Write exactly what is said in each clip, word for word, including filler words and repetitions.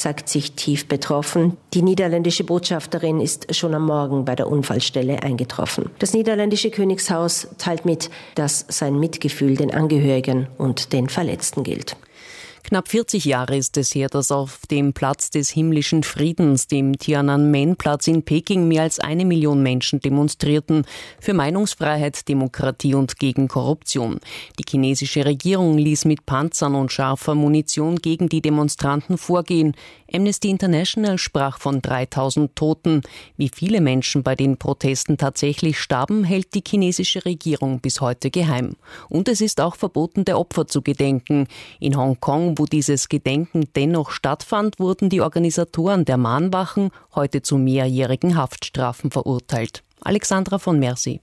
sagt sich tief betroffen. Die niederländische Botschafterin ist schon am Morgen bei der Unfallstelle eingetroffen. Das niederländische Königshaus teilt mit, dass sein Mitgefühl den Angehörigen und den Verletzten gilt. Knapp vierzig Jahre ist es her, dass auf dem Platz des himmlischen Friedens, dem Tiananmen-Platz in Peking, mehr als eine Million Menschen demonstrierten für Meinungsfreiheit, Demokratie und gegen Korruption. Die chinesische Regierung ließ mit Panzern und scharfer Munition gegen die Demonstranten vorgehen. Amnesty International sprach von dreitausend Toten. Wie viele Menschen bei den Protesten tatsächlich starben, hält die chinesische Regierung bis heute geheim. Und es ist auch verboten, der Opfer zu gedenken. In Hongkong, wo dieses Gedenken dennoch stattfand, wurden die Organisatoren der Mahnwachen heute zu mehrjährigen Haftstrafen verurteilt. Alexandra von Mercy.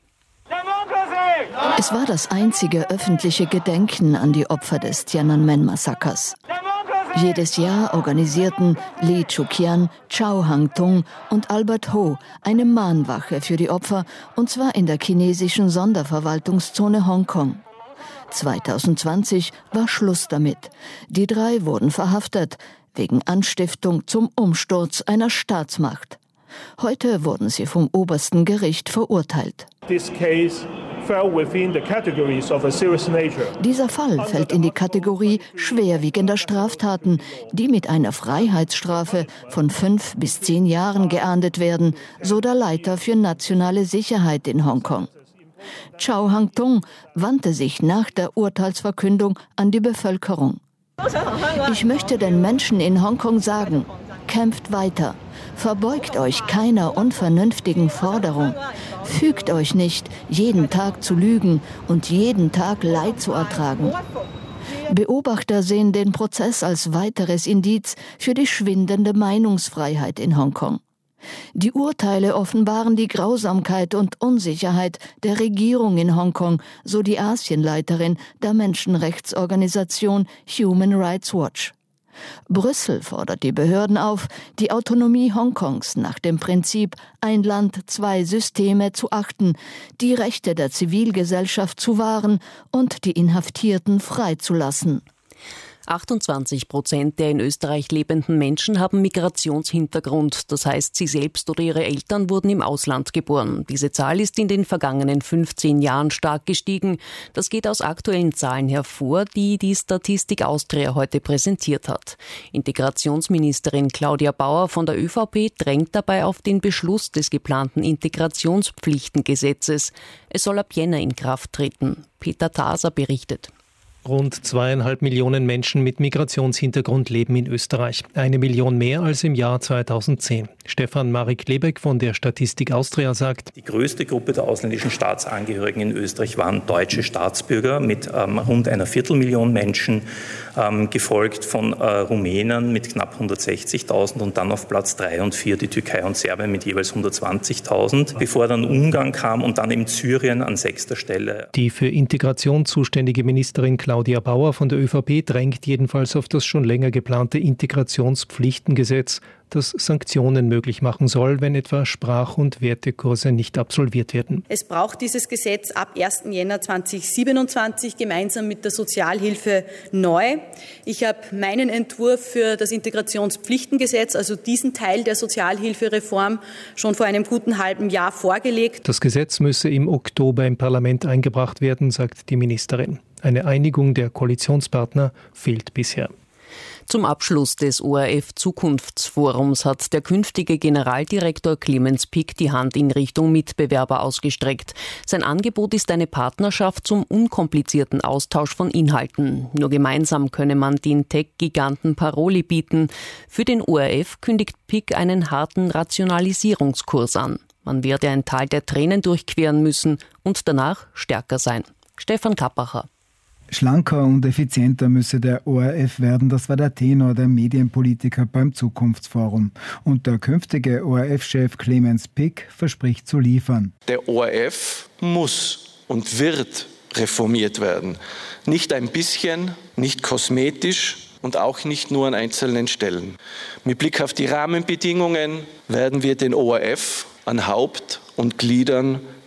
Es war das einzige öffentliche Gedenken an die Opfer des Tiananmen-Massakers. Jedes Jahr organisierten Li Chuqian, Zhao Hangtung und Albert Ho eine Mahnwache für die Opfer, und zwar in der chinesischen Sonderverwaltungszone Hongkong. zwanzig zwanzig war Schluss damit. Die drei wurden verhaftet, wegen Anstiftung zum Umsturz einer Staatsmacht. Heute wurden sie vom obersten Gericht verurteilt. Dieser Fall fällt in die Kategorie schwerwiegender Straftaten, die mit einer Freiheitsstrafe von fünf bis zehn Jahren geahndet werden, so der Leiter für nationale Sicherheit in Hongkong. Zhao Hangtung wandte sich nach der Urteilsverkündung an die Bevölkerung. Ich möchte den Menschen in Hongkong sagen, kämpft weiter, verbeugt euch keiner unvernünftigen Forderung, fügt euch nicht, jeden Tag zu lügen und jeden Tag Leid zu ertragen. Beobachter sehen den Prozess als weiteres Indiz für die schwindende Meinungsfreiheit in Hongkong. Die Urteile offenbaren die Grausamkeit und Unsicherheit der Regierung in Hongkong, so die Asienleiterin der Menschenrechtsorganisation Human Rights Watch. Brüssel fordert die Behörden auf, die Autonomie Hongkongs nach dem Prinzip ein Land, zwei Systeme zu achten, die Rechte der Zivilgesellschaft zu wahren und die Inhaftierten freizulassen. achtundzwanzig Prozent der in Österreich lebenden Menschen haben Migrationshintergrund. Das heißt, sie selbst oder ihre Eltern wurden im Ausland geboren. Diese Zahl ist in den vergangenen fünfzehn Jahren stark gestiegen. Das geht aus aktuellen Zahlen hervor, die die Statistik Austria heute präsentiert hat. Integrationsministerin Claudia Bauer von der ÖVP drängt dabei auf den Beschluss des geplanten Integrationspflichtengesetzes. Es soll ab Jänner in Kraft treten. Peter Taser berichtet. Rund zweieinhalb Millionen Menschen mit Migrationshintergrund leben in Österreich. Eine Million mehr als im Jahr zweitausendzehn. Stefan Marek-Lebeck von der Statistik Austria sagt: Die größte Gruppe der ausländischen Staatsangehörigen in Österreich waren deutsche Staatsbürger mit ähm, rund einer Viertelmillion Menschen, ähm, gefolgt von äh, Rumänen mit knapp hundertsechzigtausend und dann auf Platz drei und vier die Türkei und Serbien mit jeweils hundertzwanzigtausend, bevor dann Ungarn kam und dann eben Syrien an sechster Stelle. Die für Integration zuständige Ministerin Claudia Bauer von der ÖVP drängt jedenfalls auf das schon länger geplante Integrationspflichtengesetz, das Sanktionen möglich machen soll, wenn etwa Sprach- und Wertekurse nicht absolviert werden. Es braucht dieses Gesetz ab ersten Jänner zweitausendsiebenundzwanzig gemeinsam mit der Sozialhilfe neu. Ich habe meinen Entwurf für das Integrationspflichtengesetz, also diesen Teil der Sozialhilfereform, schon vor einem guten halben Jahr vorgelegt. Das Gesetz müsse im Oktober im Parlament eingebracht werden, sagt die Ministerin. Eine Einigung der Koalitionspartner fehlt bisher. Zum Abschluss des O R F-Zukunftsforums hat der künftige Generaldirektor Clemens Pick die Hand in Richtung Mitbewerber ausgestreckt. Sein Angebot ist eine Partnerschaft zum unkomplizierten Austausch von Inhalten. Nur gemeinsam könne man den Tech-Giganten Paroli bieten. Für den O R F kündigt Pick einen harten Rationalisierungskurs an. Man werde ein Tal der Tränen durchqueren müssen und danach stärker sein. Stefan Kappacher. Schlanker und effizienter müsse der O R F werden, das war der Tenor der Medienpolitiker beim Zukunftsforum. Und der künftige O R F-Chef Clemens Pick verspricht zu liefern. Der O R F muss und wird reformiert werden. Nicht ein bisschen, nicht kosmetisch und auch nicht nur an einzelnen Stellen. Mit Blick auf die Rahmenbedingungen werden wir den O R F an Haupt und Gliedern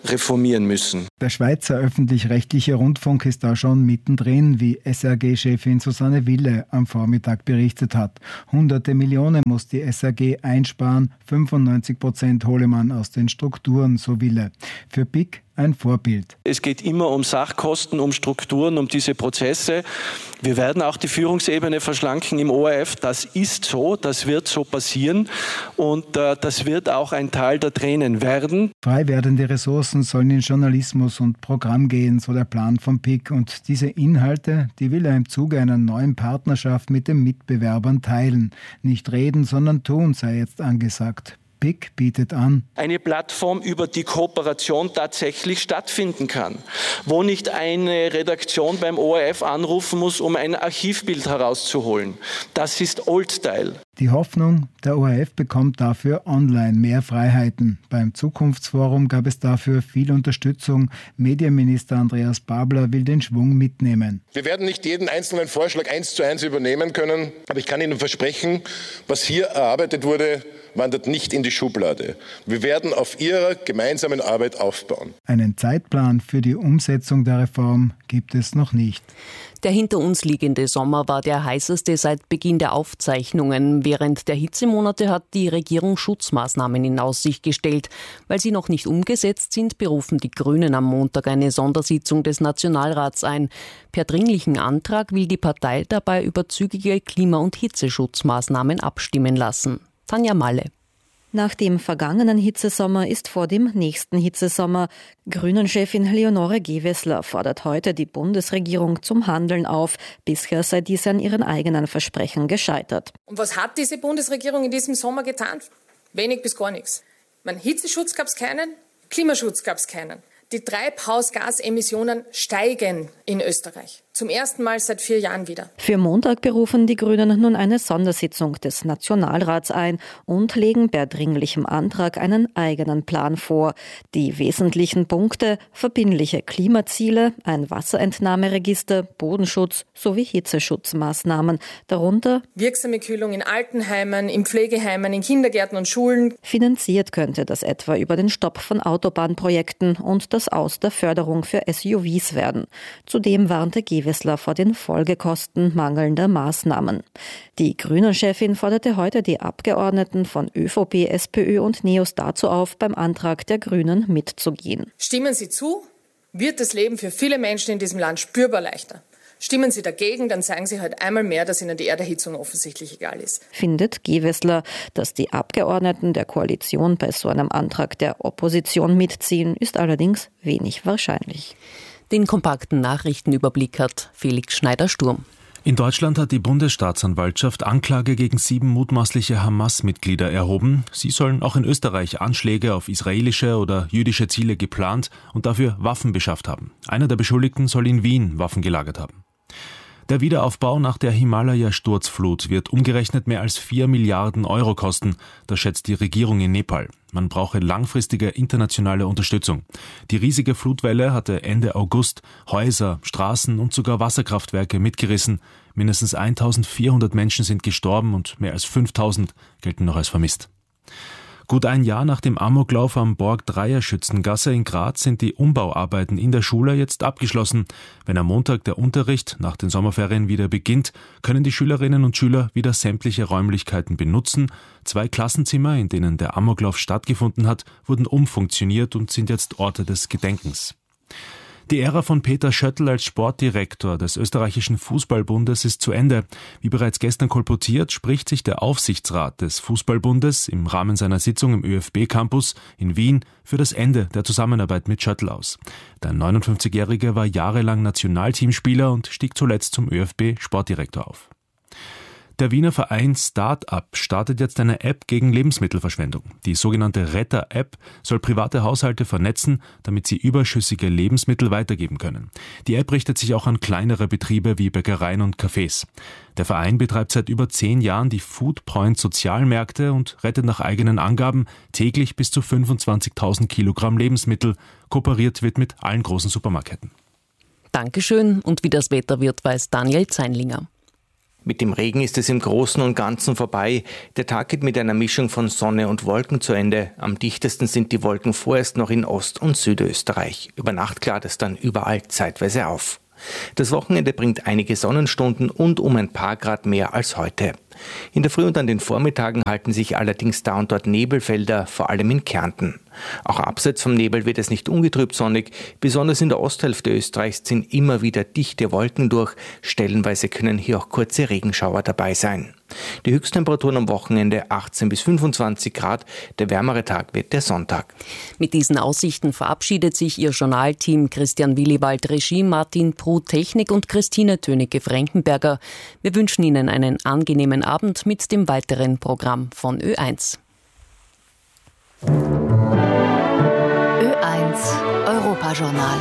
reformieren müssen. Der Schweizer öffentlich-rechtliche Rundfunk ist da schon mittendrin, wie S R G-Chefin Susanne Wille am Vormittag berichtet hat. Hunderte Millionen muss die S R G einsparen, fünfundneunzig Prozent hole man aus den Strukturen, so Wille. Für B I C ein Vorbild. Es geht immer um Sachkosten, um Strukturen, um diese Prozesse. Wir werden auch die Führungsebene verschlanken im O R F. Das ist so, das wird so passieren und äh, das wird auch ein Teil der Tränen werden. Frei werdende Ressourcen sollen in Journalismus und Programm gehen, so der Plan von P I C. Und diese Inhalte, die will er im Zuge einer neuen Partnerschaft mit den Mitbewerbern teilen. Nicht reden, sondern tun sei jetzt angesagt. P I C bietet an eine Plattform, über die Kooperation tatsächlich stattfinden kann, wo nicht eine Redaktion beim O R F anrufen muss, um ein Archivbild herauszuholen. Das ist Old-Style. Die Hoffnung, der O R F bekommt dafür online mehr Freiheiten. Beim Zukunftsforum gab es dafür viel Unterstützung. Medienminister Andreas Babler will den Schwung mitnehmen. Wir werden nicht jeden einzelnen Vorschlag eins zu eins übernehmen können, aber ich kann Ihnen versprechen, was hier erarbeitet wurde, wandert nicht in die Schublade. Wir werden auf Ihrer gemeinsamen Arbeit aufbauen. Einen Zeitplan für die Umsetzung der Reform gibt es noch nicht. Der hinter uns liegende Sommer war der heißeste seit Beginn der Aufzeichnungen. Während der Hitzemonate hat die Regierung Schutzmaßnahmen in Aussicht gestellt. Weil sie noch nicht umgesetzt sind, berufen die Grünen am Montag eine Sondersitzung des Nationalrats ein. Per dringlichen Antrag will die Partei dabei über zügige Klima- und Hitzeschutzmaßnahmen abstimmen lassen. Tanja Malle. Nach dem vergangenen Hitzesommer ist vor dem nächsten Hitzesommer. Grünen-Chefin Leonore Gewessler fordert heute die Bundesregierung zum Handeln auf. Bisher sei dies an ihren eigenen Versprechen gescheitert. Und was hat diese Bundesregierung in diesem Sommer getan? Wenig bis gar nichts. Mein Hitzeschutz gab es keinen, Klimaschutz gab es keinen. Die Treibhausgasemissionen steigen in Österreich. Zum ersten Mal seit vier Jahren wieder. Für Montag berufen die Grünen nun eine Sondersitzung des Nationalrats ein und legen per dringlichem Antrag einen eigenen Plan vor. Die wesentlichen Punkte: verbindliche Klimaziele, ein Wasserentnahmeregister, Bodenschutz sowie Hitzeschutzmaßnahmen. Darunter wirksame Kühlung in Altenheimen, in Pflegeheimen, in Kindergärten und Schulen. Finanziert könnte das etwa über den Stopp von Autobahnprojekten und das Aus der Förderung für S U Vs werden. Zudem warnte Gewessler vor den Folgekosten mangelnder Maßnahmen. Die Grünen-Chefin forderte heute die Abgeordneten von ÖVP, SPÖ und NEOS dazu auf, beim Antrag der Grünen mitzugehen. Stimmen Sie zu, wird das Leben für viele Menschen in diesem Land spürbar leichter. Stimmen Sie dagegen, dann sagen Sie halt einmal mehr, dass Ihnen die Erderhitzung offensichtlich egal ist. Findet Gewessler, dass die Abgeordneten der Koalition bei so einem Antrag der Opposition mitziehen, ist allerdings wenig wahrscheinlich. Den kompakten Nachrichtenüberblick hat Felix Schneider-Sturm. In Deutschland hat die Bundesstaatsanwaltschaft Anklage gegen sieben mutmaßliche Hamas-Mitglieder erhoben. Sie sollen auch in Österreich Anschläge auf israelische oder jüdische Ziele geplant und dafür Waffen beschafft haben. Einer der Beschuldigten soll in Wien Waffen gelagert haben. Der Wiederaufbau nach der Himalaya-Sturzflut wird umgerechnet mehr als vier Milliarden Euro kosten. Das schätzt die Regierung in Nepal. Man brauche langfristige internationale Unterstützung. Die riesige Flutwelle hatte Ende August Häuser, Straßen und sogar Wasserkraftwerke mitgerissen. Mindestens eintausendvierhundert Menschen sind gestorben und mehr als fünftausend gelten noch als vermisst. Gut ein Jahr nach dem Amoklauf am Borg-Dreier-Schützengasse in Graz sind die Umbauarbeiten in der Schule jetzt abgeschlossen. Wenn am Montag der Unterricht nach den Sommerferien wieder beginnt, können die Schülerinnen und Schüler wieder sämtliche Räumlichkeiten benutzen. Zwei Klassenzimmer, in denen der Amoklauf stattgefunden hat, wurden umfunktioniert und sind jetzt Orte des Gedenkens. Die Ära von Peter Schöttl als Sportdirektor des österreichischen Fußballbundes ist zu Ende. Wie bereits gestern kolportiert, spricht sich der Aufsichtsrat des Fußballbundes im Rahmen seiner Sitzung im ÖFB-Campus in Wien für das Ende der Zusammenarbeit mit Schöttl aus. Der neunundfünfzigjährige war jahrelang Nationalteamspieler und stieg zuletzt zum ÖFB-Sportdirektor auf. Der Wiener Verein Start-up startet jetzt eine App gegen Lebensmittelverschwendung. Die sogenannte Retter-App soll private Haushalte vernetzen, damit sie überschüssige Lebensmittel weitergeben können. Die App richtet sich auch an kleinere Betriebe wie Bäckereien und Cafés. Der Verein betreibt seit über zehn Jahren die Foodpoint Sozialmärkte und rettet nach eigenen Angaben täglich bis zu fünfundzwanzigtausend Kilogramm Lebensmittel. Kooperiert wird mit allen großen Supermarktketten. Dankeschön, und wie das Wetter wird, weiß Daniel Zeinlinger. Mit dem Regen ist es im Großen und Ganzen vorbei. Der Tag geht mit einer Mischung von Sonne und Wolken zu Ende. Am dichtesten sind die Wolken vorerst noch in Ost- und Südösterreich. Über Nacht klart es dann überall zeitweise auf. Das Wochenende bringt einige Sonnenstunden und um ein paar Grad mehr als heute. In der Früh und an den Vormittagen halten sich allerdings da und dort Nebelfelder, vor allem in Kärnten. Auch abseits vom Nebel wird es nicht ungetrübt sonnig. Besonders in der Osthälfte Österreichs ziehen immer wieder dichte Wolken durch. Stellenweise können hier auch kurze Regenschauer dabei sein. Die Höchsttemperaturen am Wochenende achtzehn bis fünfundzwanzig Grad. Der wärmere Tag wird der Sonntag. Mit diesen Aussichten verabschiedet sich Ihr Journalteam. Christian Willibald Regie, Martin Pruh Technik und Christine Tönecke-Frankenberger. Wir wünschen Ihnen einen angenehmen Abend mit dem weiteren Programm von Ö eins. Ö eins Europajournal.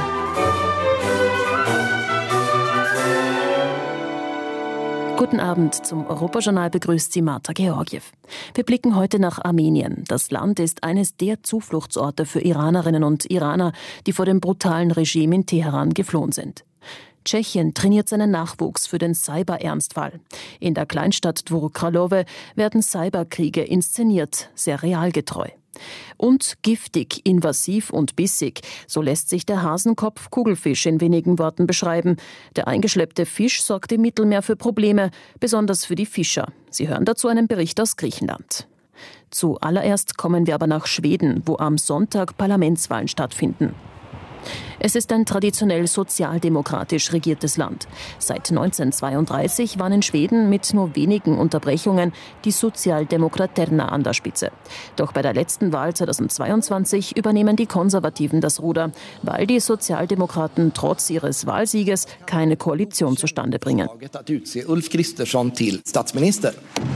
Guten Abend, zum Europajournal begrüßt Sie Marta Georgiew. Wir blicken heute nach Armenien. Das Land ist eines der Zufluchtsorte für Iranerinnen und Iraner, die vor dem brutalen Regime in Teheran geflohen sind. Tschechien trainiert seinen Nachwuchs für den Cyber-Ernstfall. In der Kleinstadt Dvor Kralove werden Cyberkriege inszeniert, sehr realgetreu. Und giftig, invasiv und bissig, so lässt sich der Hasenkopf-Kugelfisch in wenigen Worten beschreiben. Der eingeschleppte Fisch sorgt im Mittelmeer für Probleme, besonders für die Fischer. Sie hören dazu einen Bericht aus Griechenland. Zuallererst kommen wir aber nach Schweden, wo am Sonntag Parlamentswahlen stattfinden. Es ist ein traditionell sozialdemokratisch regiertes Land. Seit neunzehnhundertzweiunddreißig waren in Schweden mit nur wenigen Unterbrechungen die Socialdemokraterna an der Spitze. Doch bei der letzten Wahl zweitausendzweiundzwanzig übernehmen die Konservativen das Ruder, weil die Sozialdemokraten trotz ihres Wahlsieges keine Koalition zustande bringen. Ulf Kristersson till statsminister.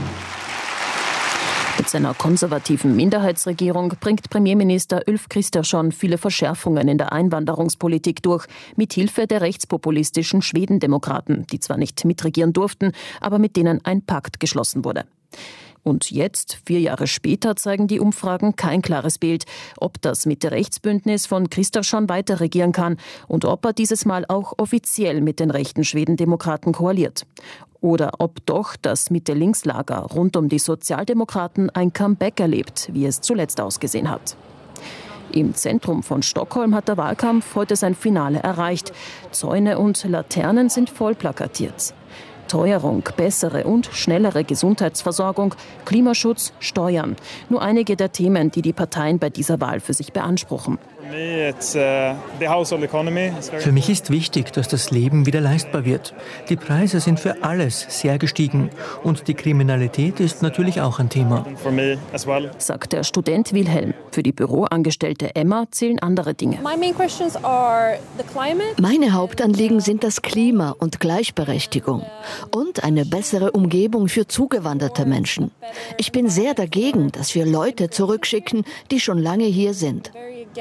Mit seiner konservativen Minderheitsregierung bringt Premierminister Ulf Kristersson viele Verschärfungen in der Einwanderungspolitik durch, mit Hilfe der rechtspopulistischen Schwedendemokraten, die zwar nicht mitregieren durften, aber mit denen ein Pakt geschlossen wurde. Und jetzt, vier Jahre später, zeigen die Umfragen kein klares Bild, ob das Mitte-Rechts-Bündnis von Kristersson weiter regieren kann und ob er dieses Mal auch offiziell mit den rechten Schwedendemokraten koaliert. Oder ob doch das Mitte-Links-Lager rund um die Sozialdemokraten ein Comeback erlebt, wie es zuletzt ausgesehen hat. Im Zentrum von Stockholm hat der Wahlkampf heute sein Finale erreicht. Zäune und Laternen sind voll plakatiert. Teuerung, bessere und schnellere Gesundheitsversorgung, Klimaschutz, Steuern. Nur einige der Themen, die die Parteien bei dieser Wahl für sich beanspruchen. Für mich ist wichtig, dass das Leben wieder leistbar wird. Die Preise sind für alles sehr gestiegen und die Kriminalität ist natürlich auch ein Thema. Sagt der Student Wilhelm. Für die Büroangestellte Emma zählen andere Dinge. Meine Hauptanliegen sind das Klima und Gleichberechtigung und eine bessere Umgebung für zugewanderte Menschen. Ich bin sehr dagegen, dass wir Leute zurückschicken, die schon lange hier sind.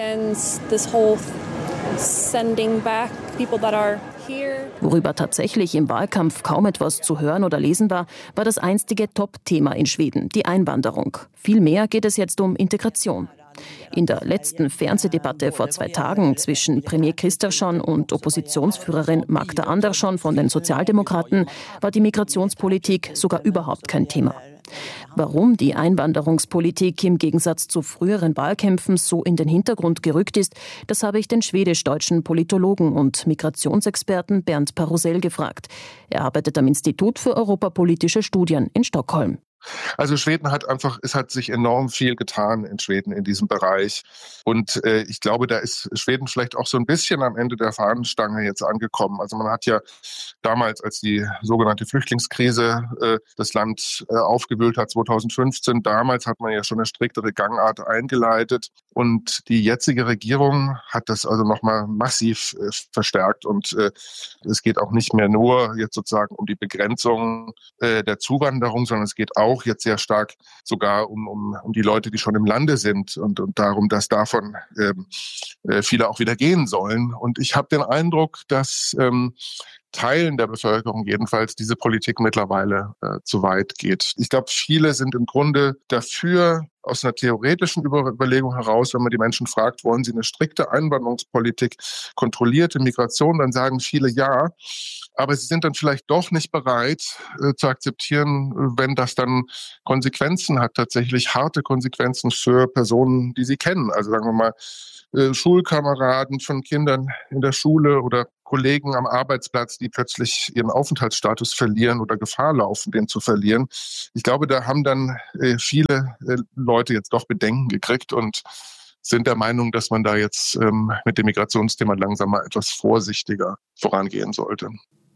Worüber tatsächlich im Wahlkampf kaum etwas zu hören oder lesen war, war das einstige Top-Thema in Schweden, die Einwanderung. Vielmehr geht es jetzt um Integration. In der letzten Fernsehdebatte vor zwei Tagen zwischen Premier Kristersson und Oppositionsführerin Magda Andersson von den Sozialdemokraten war die Migrationspolitik sogar überhaupt kein Thema. Warum die Einwanderungspolitik im Gegensatz zu früheren Wahlkämpfen so in den Hintergrund gerückt ist, das habe ich den schwedisch-deutschen Politologen und Migrationsexperten Bernd Parussell gefragt. Er arbeitet am Institut für europapolitische Studien in Stockholm. Also Schweden hat einfach, es hat sich enorm viel getan in Schweden in diesem Bereich. Und äh, ich glaube, da ist Schweden vielleicht auch so ein bisschen am Ende der Fahnenstange jetzt angekommen. Also man hat ja damals, als die sogenannte Flüchtlingskrise äh, das Land äh, aufgewühlt hat, zweitausendfünfzehn, damals hat man ja schon eine striktere Gangart eingeleitet. Und die jetzige Regierung hat das also nochmal massiv äh, verstärkt. Und äh, es geht auch nicht mehr nur jetzt sozusagen um die Begrenzung äh, der Zuwanderung, sondern es geht auch jetzt sehr stark sogar um, um, um die Leute, die schon im Lande sind und, und darum, dass davon ähm, äh, viele auch wieder gehen sollen. Und ich habe den Eindruck, dass ähm, Teilen der Bevölkerung jedenfalls diese Politik mittlerweile äh, zu weit geht. Ich glaube, viele sind im Grunde dafür, aus einer theoretischen Überlegung heraus, wenn man die Menschen fragt, wollen sie eine strikte Einwanderungspolitik, kontrollierte Migration, dann sagen viele ja. Aber sie sind dann vielleicht doch nicht bereit äh, zu akzeptieren, wenn das dann Konsequenzen hat, tatsächlich harte Konsequenzen für Personen, die sie kennen. Also sagen wir mal, äh, Schulkameraden von Kindern in der Schule oder Kollegen am Arbeitsplatz, die plötzlich ihren Aufenthaltsstatus verlieren oder Gefahr laufen, den zu verlieren. Ich glaube, da haben dann äh, viele äh, Leute jetzt doch Bedenken gekriegt und sind der Meinung, dass man da jetzt ähm, mit dem Migrationsthema langsam mal etwas vorsichtiger vorangehen sollte.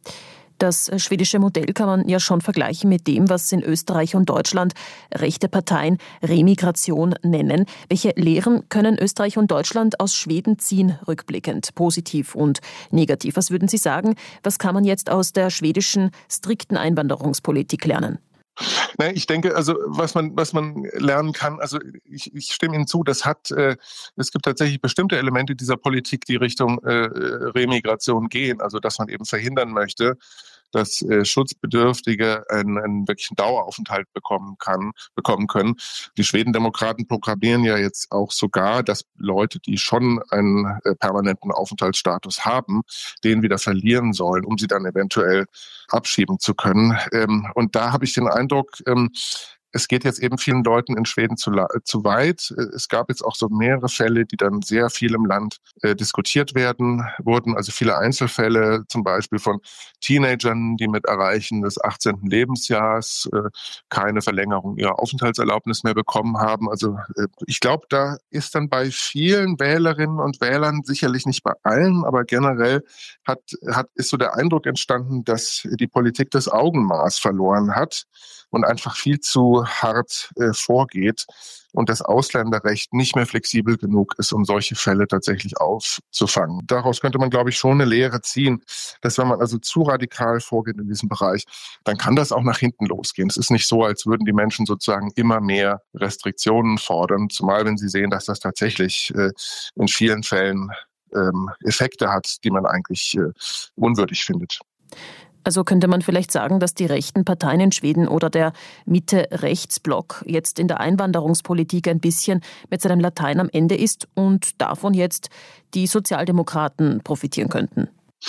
Das schwedische Modell kann man ja schon vergleichen mit dem, was in Österreich und Deutschland rechte Parteien Remigration nennen. Welche Lehren können Österreich und Deutschland aus Schweden ziehen, rückblickend, positiv und negativ? Was würden Sie sagen, was kann man jetzt aus der schwedischen strikten Einwanderungspolitik lernen? Nein, ich denke, also was man was man lernen kann, also ich, ich stimme Ihnen zu, das hat äh, es gibt tatsächlich bestimmte Elemente dieser Politik, die Richtung äh, Remigration gehen, also dass man eben verhindern möchte, dass äh, Schutzbedürftige einen, einen wirklichen Daueraufenthalt bekommen kann, bekommen können. Die Schwedendemokraten proklamieren ja jetzt auch sogar, dass Leute, die schon einen äh, permanenten Aufenthaltsstatus haben, den wieder verlieren sollen, um sie dann eventuell abschieben zu können. Ähm, und da habe ich den Eindruck, ähm, es geht jetzt eben vielen Leuten in Schweden zu, zu weit. Es gab jetzt auch so mehrere Fälle, die dann sehr viel im Land äh, diskutiert werden, wurden. Also viele Einzelfälle, zum Beispiel von Teenagern, die mit Erreichen des achtzehnten Lebensjahres äh, keine Verlängerung ihrer Aufenthaltserlaubnis mehr bekommen haben. Also äh, ich glaube, da ist dann bei vielen Wählerinnen und Wählern, sicherlich nicht bei allen, aber generell hat, hat, ist so der Eindruck entstanden, dass die Politik das Augenmaß verloren hat und einfach viel zu hart äh, vorgeht und das Ausländerrecht nicht mehr flexibel genug ist, um solche Fälle tatsächlich aufzufangen. Daraus könnte man, glaube ich, schon eine Lehre ziehen, dass wenn man also zu radikal vorgeht in diesem Bereich, dann kann das auch nach hinten losgehen. Es ist nicht so, als würden die Menschen sozusagen immer mehr Restriktionen fordern, zumal wenn sie sehen, dass das tatsächlich äh, in vielen Fällen ähm, Effekte hat, die man eigentlich äh, unwürdig findet. Also könnte man vielleicht sagen, dass die rechten Parteien in Schweden oder der Mitte-Rechts-Block jetzt in der Einwanderungspolitik ein bisschen mit seinem Latein am Ende ist und davon jetzt die Sozialdemokraten profitieren könnten?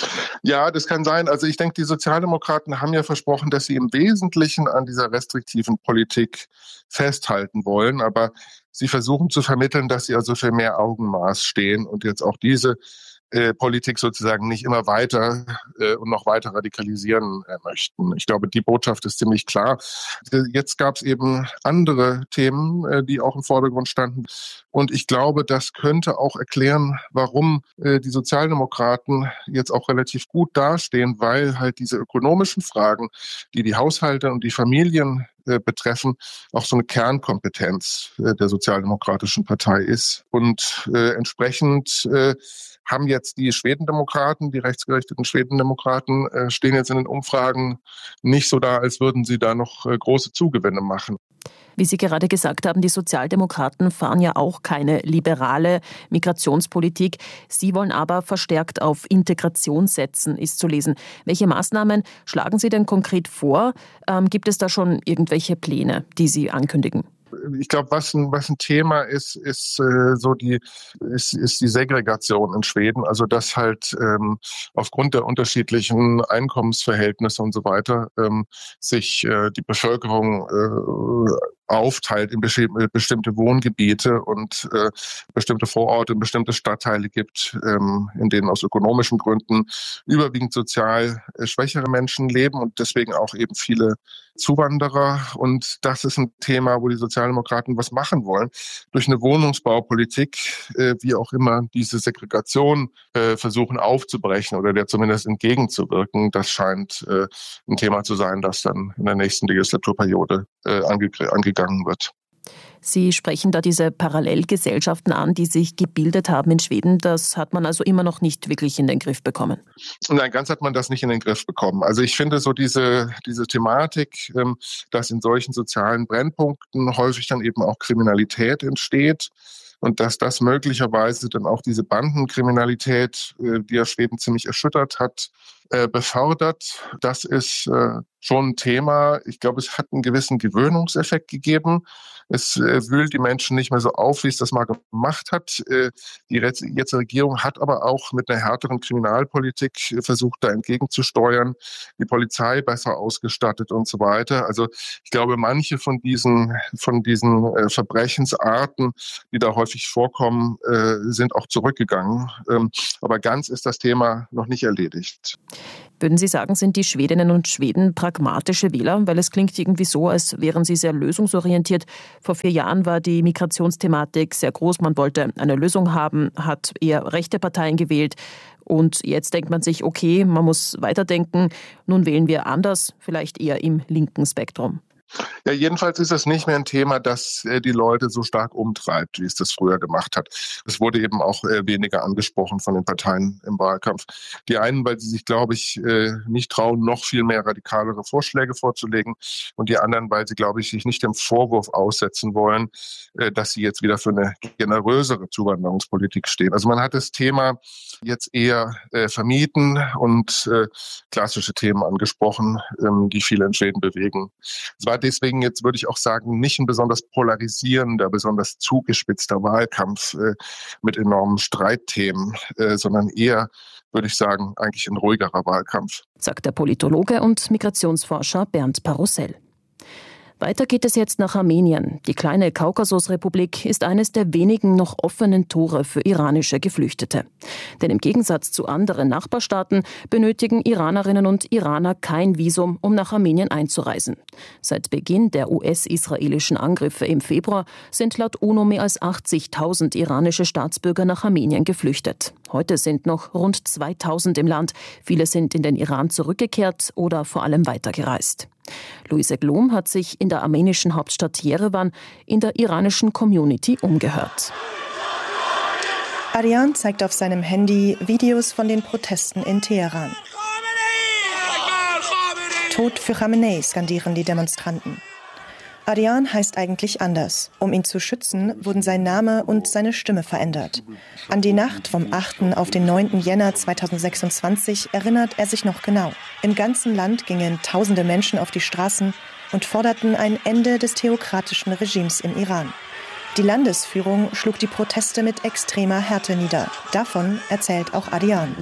Ja, das kann sein. Also ich denke, die Sozialdemokraten haben ja versprochen, dass sie im Wesentlichen an dieser restriktiven Politik festhalten wollen. Aber sie versuchen zu vermitteln, dass sie also für mehr Augenmaß stehen und jetzt auch diese Äh, Politik sozusagen nicht immer weiter äh, und noch weiter radikalisieren äh, möchten. Ich glaube, die Botschaft ist ziemlich klar. Jetzt gab es eben andere Themen, äh, die auch im Vordergrund standen. Und ich glaube, das könnte auch erklären, warum äh, die Sozialdemokraten jetzt auch relativ gut dastehen, weil halt diese ökonomischen Fragen, die die Haushalte und die Familien äh, betreffen, auch so eine Kernkompetenz äh, der Sozialdemokratischen Partei ist. Und äh, entsprechend äh, haben jetzt die Schwedendemokraten, die rechtsgerichteten Schwedendemokraten, äh, stehen jetzt in den Umfragen nicht so da, als würden sie da noch äh, große Zugewinne machen. Wie Sie gerade gesagt haben, die Sozialdemokraten fahren ja auch keine liberale Migrationspolitik. Sie wollen aber verstärkt auf Integration setzen, ist zu lesen. Welche Maßnahmen schlagen Sie denn konkret vor? Ähm, gibt es da schon irgendwelche Pläne, die Sie ankündigen? Ich glaube, was ein, was ein Thema ist, ist äh, so die ist, ist die Segregation in Schweden. Also dass halt ähm, aufgrund der unterschiedlichen Einkommensverhältnisse und so weiter ähm, sich äh, die Bevölkerung äh, aufteilt in bestimmte Wohngebiete und äh, bestimmte Vororte, bestimmte Stadtteile gibt, ähm, in denen aus ökonomischen Gründen überwiegend sozial äh, schwächere Menschen leben und deswegen auch eben viele Zuwanderer. Und das ist ein Thema, wo die Sozialdemokraten was machen wollen. Durch eine Wohnungsbaupolitik, äh, wie auch immer, diese Segregation äh, versuchen aufzubrechen oder der zumindest entgegenzuwirken. Das scheint äh, ein Thema zu sein, das dann in der nächsten Legislaturperiode äh, ange- angegangen wird. Sie sprechen da diese Parallelgesellschaften an, die sich gebildet haben in Schweden. Das hat man also immer noch nicht wirklich in den Griff bekommen. Nein, ganz hat man das nicht in den Griff bekommen. Also ich finde so diese, diese Thematik, dass in solchen sozialen Brennpunkten häufig dann eben auch Kriminalität entsteht und dass das möglicherweise dann auch diese Bandenkriminalität, die ja Schweden ziemlich erschüttert hat, befördert. Das ist schon ein Thema. Ich glaube, es hat einen gewissen Gewöhnungseffekt gegeben. Es äh, wühlt die Menschen nicht mehr so auf, wie es das mal gemacht hat. Äh, die jetzige Regierung hat aber auch mit einer härteren Kriminalpolitik äh, versucht, da entgegenzusteuern, die Polizei besser ausgestattet und so weiter. Also ich glaube, manche von diesen, von diesen äh, Verbrechensarten, die da häufig vorkommen, äh, sind auch zurückgegangen. Ähm, aber ganz ist das Thema noch nicht erledigt. Würden Sie sagen, sind die Schwedinnen und Schweden pragmatische Wähler? Weil es klingt irgendwie so, als wären sie sehr lösungsorientiert. Vor vier Jahren war die Migrationsthematik sehr groß. Man wollte eine Lösung haben, hat eher rechte Parteien gewählt. Und jetzt denkt man sich, okay, man muss weiterdenken. Nun wählen wir anders, vielleicht eher im linken Spektrum. Ja, jedenfalls ist es nicht mehr ein Thema, das äh, die Leute so stark umtreibt, wie es das früher gemacht hat. Es wurde eben auch äh, weniger angesprochen von den Parteien im Wahlkampf. Die einen, weil sie sich, glaube ich, äh, nicht trauen, noch viel mehr radikalere Vorschläge vorzulegen. Und die anderen, weil sie, glaube ich, sich nicht dem Vorwurf aussetzen wollen, äh, dass sie jetzt wieder für eine generösere Zuwanderungspolitik stehen. Also man hat das Thema jetzt eher äh, vermieden und äh, klassische Themen angesprochen, ähm, die viele in Schweden bewegen. Es war deswegen jetzt, würde ich auch sagen, nicht ein besonders polarisierender, besonders zugespitzter Wahlkampf äh, mit enormen Streitthemen, äh, sondern eher, würde ich sagen, eigentlich ein ruhigerer Wahlkampf. Sagt der Politologe und Migrationsforscher Bernd Parussell. Weiter geht es jetzt nach Armenien. Die kleine Kaukasusrepublik ist eines der wenigen noch offenen Tore für iranische Geflüchtete. Denn im Gegensatz zu anderen Nachbarstaaten benötigen Iranerinnen und Iraner kein Visum, um nach Armenien einzureisen. Seit Beginn der U S-israelischen Angriffe im Februar sind laut UNO mehr als achtzigtausend iranische Staatsbürger nach Armenien geflüchtet. Heute sind noch rund zweitausend im Land. Viele sind in den Iran zurückgekehrt oder vor allem weitergereist. Luise Glom hat sich in der armenischen Hauptstadt Jerewan in der iranischen Community umgehört. Aryan zeigt auf seinem Handy Videos von den Protesten in Teheran. Tod für Khamenei skandieren die Demonstranten. Aryan heißt eigentlich anders. Um ihn zu schützen, wurden sein Name und seine Stimme verändert. An die Nacht vom achten auf den neunten Jänner zweitausendsechsundzwanzig erinnert er sich noch genau. Im ganzen Land gingen tausende Menschen auf die Straßen und forderten ein Ende des theokratischen Regimes im Iran. Die Landesführung schlug die Proteste mit extremer Härte nieder. Davon erzählt auch Aryan.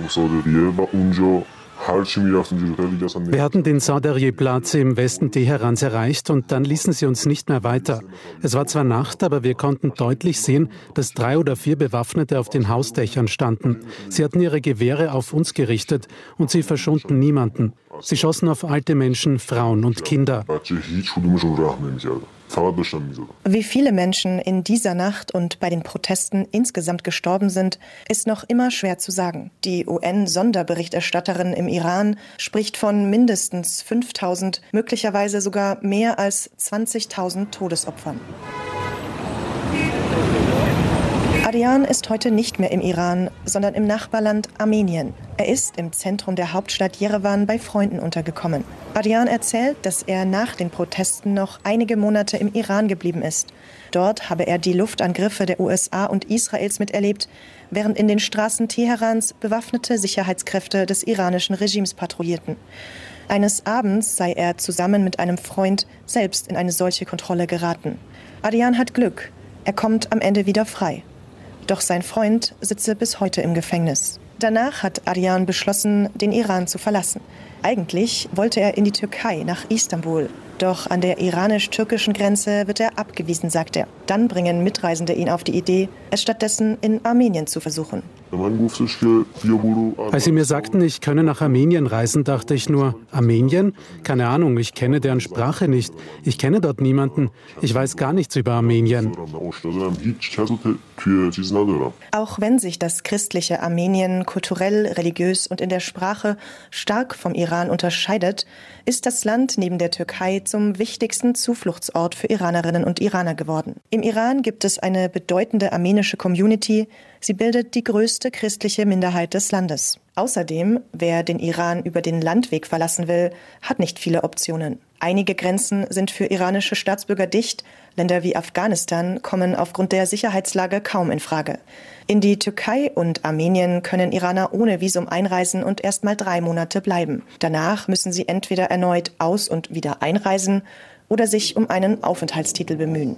Wir hatten den Sadariye-Platz im Westen Teherans erreicht und dann ließen sie uns nicht mehr weiter. Es war zwar Nacht, aber wir konnten deutlich sehen, dass drei oder vier Bewaffnete auf den Hausdächern standen. Sie hatten ihre Gewehre auf uns gerichtet und sie verschonten niemanden. Sie schossen auf alte Menschen, Frauen und Kinder. Wie viele Menschen in dieser Nacht und bei den Protesten insgesamt gestorben sind, ist noch immer schwer zu sagen. Die U N-Sonderberichterstatterin im Iran spricht von mindestens fünftausend, möglicherweise sogar mehr als zwanzigtausend Todesopfern. Aryan ist heute nicht mehr im Iran, sondern im Nachbarland Armenien. Er ist im Zentrum der Hauptstadt Jerewan bei Freunden untergekommen. Aryan erzählt, dass er nach den Protesten noch einige Monate im Iran geblieben ist. Dort habe er die Luftangriffe der U S A und Israels miterlebt, während in den Straßen Teherans bewaffnete Sicherheitskräfte des iranischen Regimes patrouillierten. Eines Abends sei er zusammen mit einem Freund selbst in eine solche Kontrolle geraten. Aryan hat Glück. Er kommt am Ende wieder frei. Doch sein Freund sitze bis heute im Gefängnis. Danach hat Aryan beschlossen, den Iran zu verlassen. Eigentlich wollte er in die Türkei, nach Istanbul. Doch an der iranisch-türkischen Grenze wird er abgewiesen, sagt er. Dann bringen Mitreisende ihn auf die Idee, es stattdessen in Armenien zu versuchen. Als sie mir sagten, ich könne nach Armenien reisen, dachte ich nur, Armenien? Keine Ahnung, ich kenne deren Sprache nicht. Ich kenne dort niemanden. Ich weiß gar nichts über Armenien. Auch wenn sich das christliche Armenien kulturell, religiös und in der Sprache stark vom Iran unterscheidet, ist das Land neben der Türkei zum wichtigsten Zufluchtsort für Iranerinnen und Iraner geworden. Im Iran gibt es eine bedeutende armenische Community. Sie bildet die größte größte christliche Minderheit des Landes. Außerdem, wer den Iran über den Landweg verlassen will, hat nicht viele Optionen. Einige Grenzen sind für iranische Staatsbürger dicht. Länder wie Afghanistan kommen aufgrund der Sicherheitslage kaum in Frage. In die Türkei und Armenien können Iraner ohne Visum einreisen und erst mal drei Monate bleiben. Danach müssen sie entweder erneut aus- und wieder einreisen oder sich um einen Aufenthaltstitel bemühen.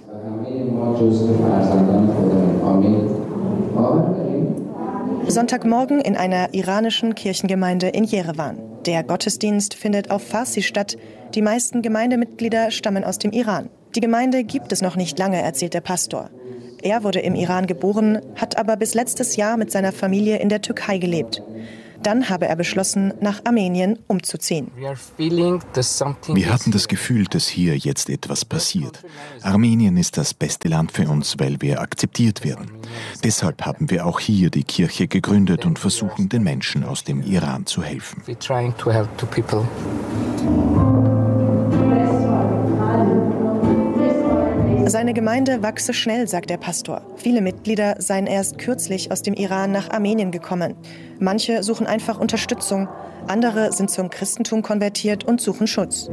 Sonntagmorgen in einer iranischen Kirchengemeinde in Jerewan. Der Gottesdienst findet auf Farsi statt. Die meisten Gemeindemitglieder stammen aus dem Iran. Die Gemeinde gibt es noch nicht lange, erzählt der Pastor. Er wurde im Iran geboren, hat aber bis letztes Jahr mit seiner Familie in der Türkei gelebt. Dann habe er beschlossen, nach Armenien umzuziehen. Wir hatten das Gefühl, dass hier jetzt etwas passiert. Armenien ist das beste Land für uns, weil wir akzeptiert werden. Deshalb haben wir auch hier die Kirche gegründet und versuchen, den Menschen aus dem Iran zu helfen. Seine Gemeinde wachse schnell, sagt der Pastor. Viele Mitglieder seien erst kürzlich aus dem Iran nach Armenien gekommen. Manche suchen einfach Unterstützung, andere sind zum Christentum konvertiert und suchen Schutz.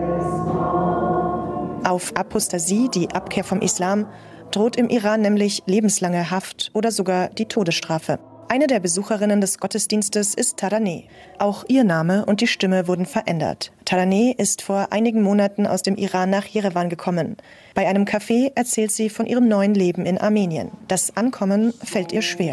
Auf Apostasie, die Abkehr vom Islam, droht im Iran nämlich lebenslange Haft oder sogar die Todesstrafe. Eine der Besucherinnen des Gottesdienstes ist Taraneh. Auch ihr Name und die Stimme wurden verändert. Taraneh ist vor einigen Monaten aus dem Iran nach Jerewan gekommen. Bei einem Café erzählt sie von ihrem neuen Leben in Armenien. Das Ankommen fällt ihr schwer.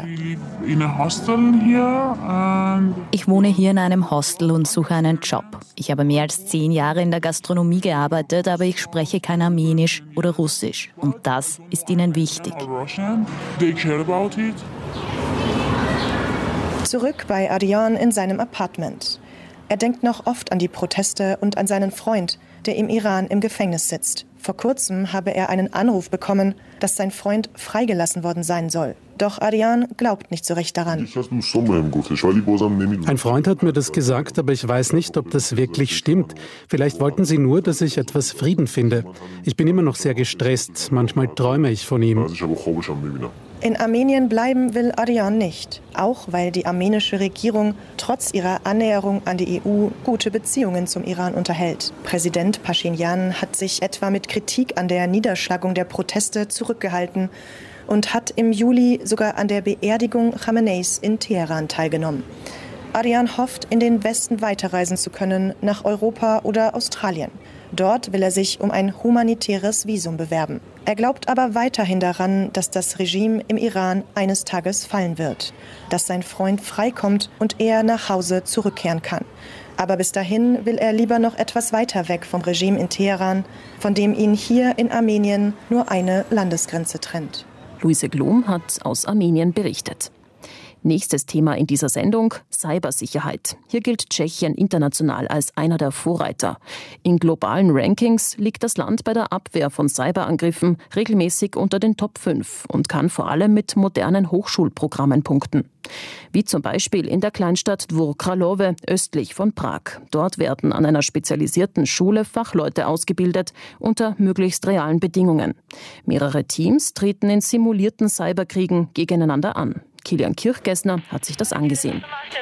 Ich wohne hier in einem Hostel und suche einen Job. Ich habe mehr als zehn Jahre in der Gastronomie gearbeitet, aber ich spreche kein Armenisch oder Russisch. Und das ist ihnen wichtig. Zurück bei Ardian in seinem Apartment. Er denkt noch oft an die Proteste und an seinen Freund, der im Iran im Gefängnis sitzt. Vor kurzem habe er einen Anruf bekommen, dass sein Freund freigelassen worden sein soll. Doch Ardian glaubt nicht so recht daran. Ein Freund hat mir das gesagt, aber ich weiß nicht, ob das wirklich stimmt. Vielleicht wollten sie nur, dass ich etwas Frieden finde. Ich bin immer noch sehr gestresst. Manchmal träume ich von ihm. In Armenien bleiben will Ardian nicht, auch weil die armenische Regierung trotz ihrer Annäherung an die E U gute Beziehungen zum Iran unterhält. Präsident Pashinyan hat sich etwa mit Kritik an der Niederschlagung der Proteste zurückgehalten und hat im Juli sogar an der Beerdigung Khameneis in Teheran teilgenommen. Ardian hofft, in den Westen weiterreisen zu können, nach Europa oder Australien. Dort will er sich um ein humanitäres Visum bewerben. Er glaubt aber weiterhin daran, dass das Regime im Iran eines Tages fallen wird, dass sein Freund freikommt und er nach Hause zurückkehren kann. Aber bis dahin will er lieber noch etwas weiter weg vom Regime in Teheran, von dem ihn hier in Armenien nur eine Landesgrenze trennt. Luise Glom hat aus Armenien berichtet. Nächstes Thema in dieser Sendung: Cybersicherheit. Hier gilt Tschechien international als einer der Vorreiter. In globalen Rankings liegt das Land bei der Abwehr von Cyberangriffen regelmäßig unter den Top fünf und kann vor allem mit modernen Hochschulprogrammen punkten. Wie zum Beispiel in der Kleinstadt Dvůr Králové östlich von Prag. Dort werden an einer spezialisierten Schule Fachleute ausgebildet unter möglichst realen Bedingungen. Mehrere Teams treten in simulierten Cyberkriegen gegeneinander an. Kilian Kirchgessner hat sich das angesehen.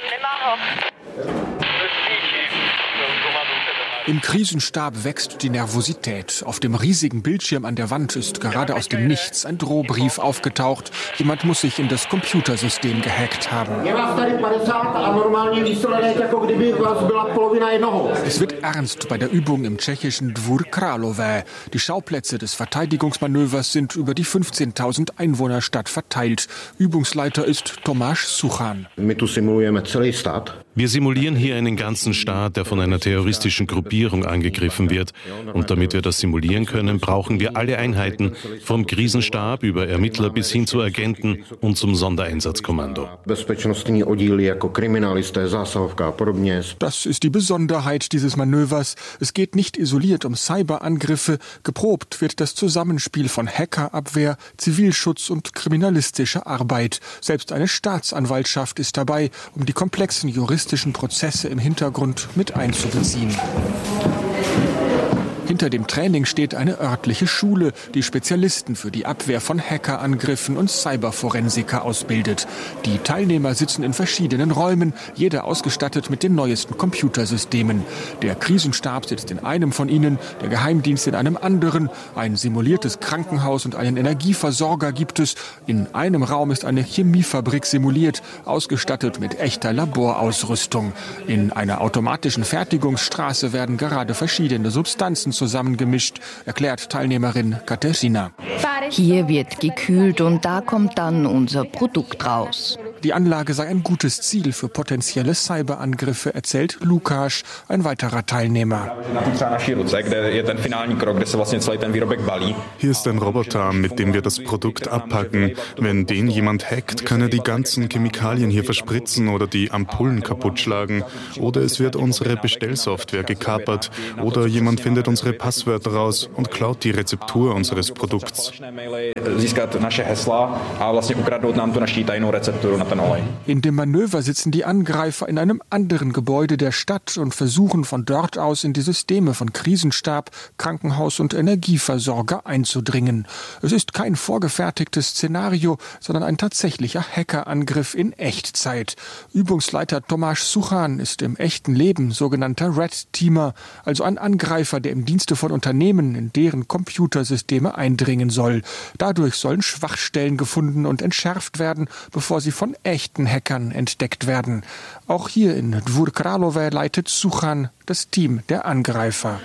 Im Krisenstab wächst die Nervosität. Auf dem riesigen Bildschirm an der Wand ist gerade aus dem Nichts ein Drohbrief aufgetaucht. Jemand muss sich in das Computersystem gehackt haben. Es wird ernst bei der Übung im tschechischen Dvůr Králové. Die Schauplätze des Verteidigungsmanövers sind über die fünfzehntausend Einwohnerstadt verteilt. Übungsleiter ist Tomáš Suchan. Wir simulieren hier einen ganzen Staat, der von einer terroristischen Gruppierung angegriffen wird. Und damit wir das simulieren können, brauchen wir alle Einheiten, vom Krisenstab über Ermittler bis hin zu Agenten und zum Sondereinsatzkommando. Das ist die Besonderheit dieses Manövers. Es geht nicht isoliert um Cyberangriffe. Geprobt wird das Zusammenspiel von Hackerabwehr, Zivilschutz und kriminalistischer Arbeit. Selbst eine Staatsanwaltschaft ist dabei, um die komplexen juristischen Prozesse im Hintergrund mit einzubeziehen. Hinter dem Training steht eine örtliche Schule, die Spezialisten für die Abwehr von Hackerangriffen und Cyberforensiker ausbildet. Die Teilnehmer sitzen in verschiedenen Räumen, jeder ausgestattet mit den neuesten Computersystemen. Der Krisenstab sitzt in einem von ihnen, der Geheimdienst in einem anderen. Ein simuliertes Krankenhaus und einen Energieversorger gibt es. In einem Raum ist eine Chemiefabrik simuliert, ausgestattet mit echter Laborausrüstung. In einer automatischen Fertigungsstraße werden gerade verschiedene Substanzen zusammengemischt, erklärt Teilnehmerin Katerina. Hier wird gekühlt und da kommt dann unser Produkt raus. Die Anlage sei ein gutes Ziel für potenzielle Cyberangriffe, erzählt Lukáš, ein weiterer Teilnehmer. Hier ist ein Roboter, mit dem wir das Produkt abpacken. Wenn den jemand hackt, kann er die ganzen Chemikalien hier verspritzen oder die Ampullen kaputtschlagen. Oder es wird unsere Bestellsoftware gekapert. Oder jemand findet unsere Passwörter raus und klaut die Rezeptur unseres Produkts. In dem Manöver sitzen die Angreifer in einem anderen Gebäude der Stadt und versuchen von dort aus in die Systeme von Krisenstab, Krankenhaus und Energieversorger einzudringen. Es ist kein vorgefertigtes Szenario, sondern ein tatsächlicher Hackerangriff in Echtzeit. Übungsleiter Tomáš Suchan ist im echten Leben sogenannter Red Teamer, also ein Angreifer, der im Dienste von Unternehmen in deren Computersysteme eindringen soll. Dadurch sollen Schwachstellen gefunden und entschärft werden, bevor sie von echten Hackern entdeckt werden. Auch hier in Dvůr Králové leitet Suchan das Team der Angreifer.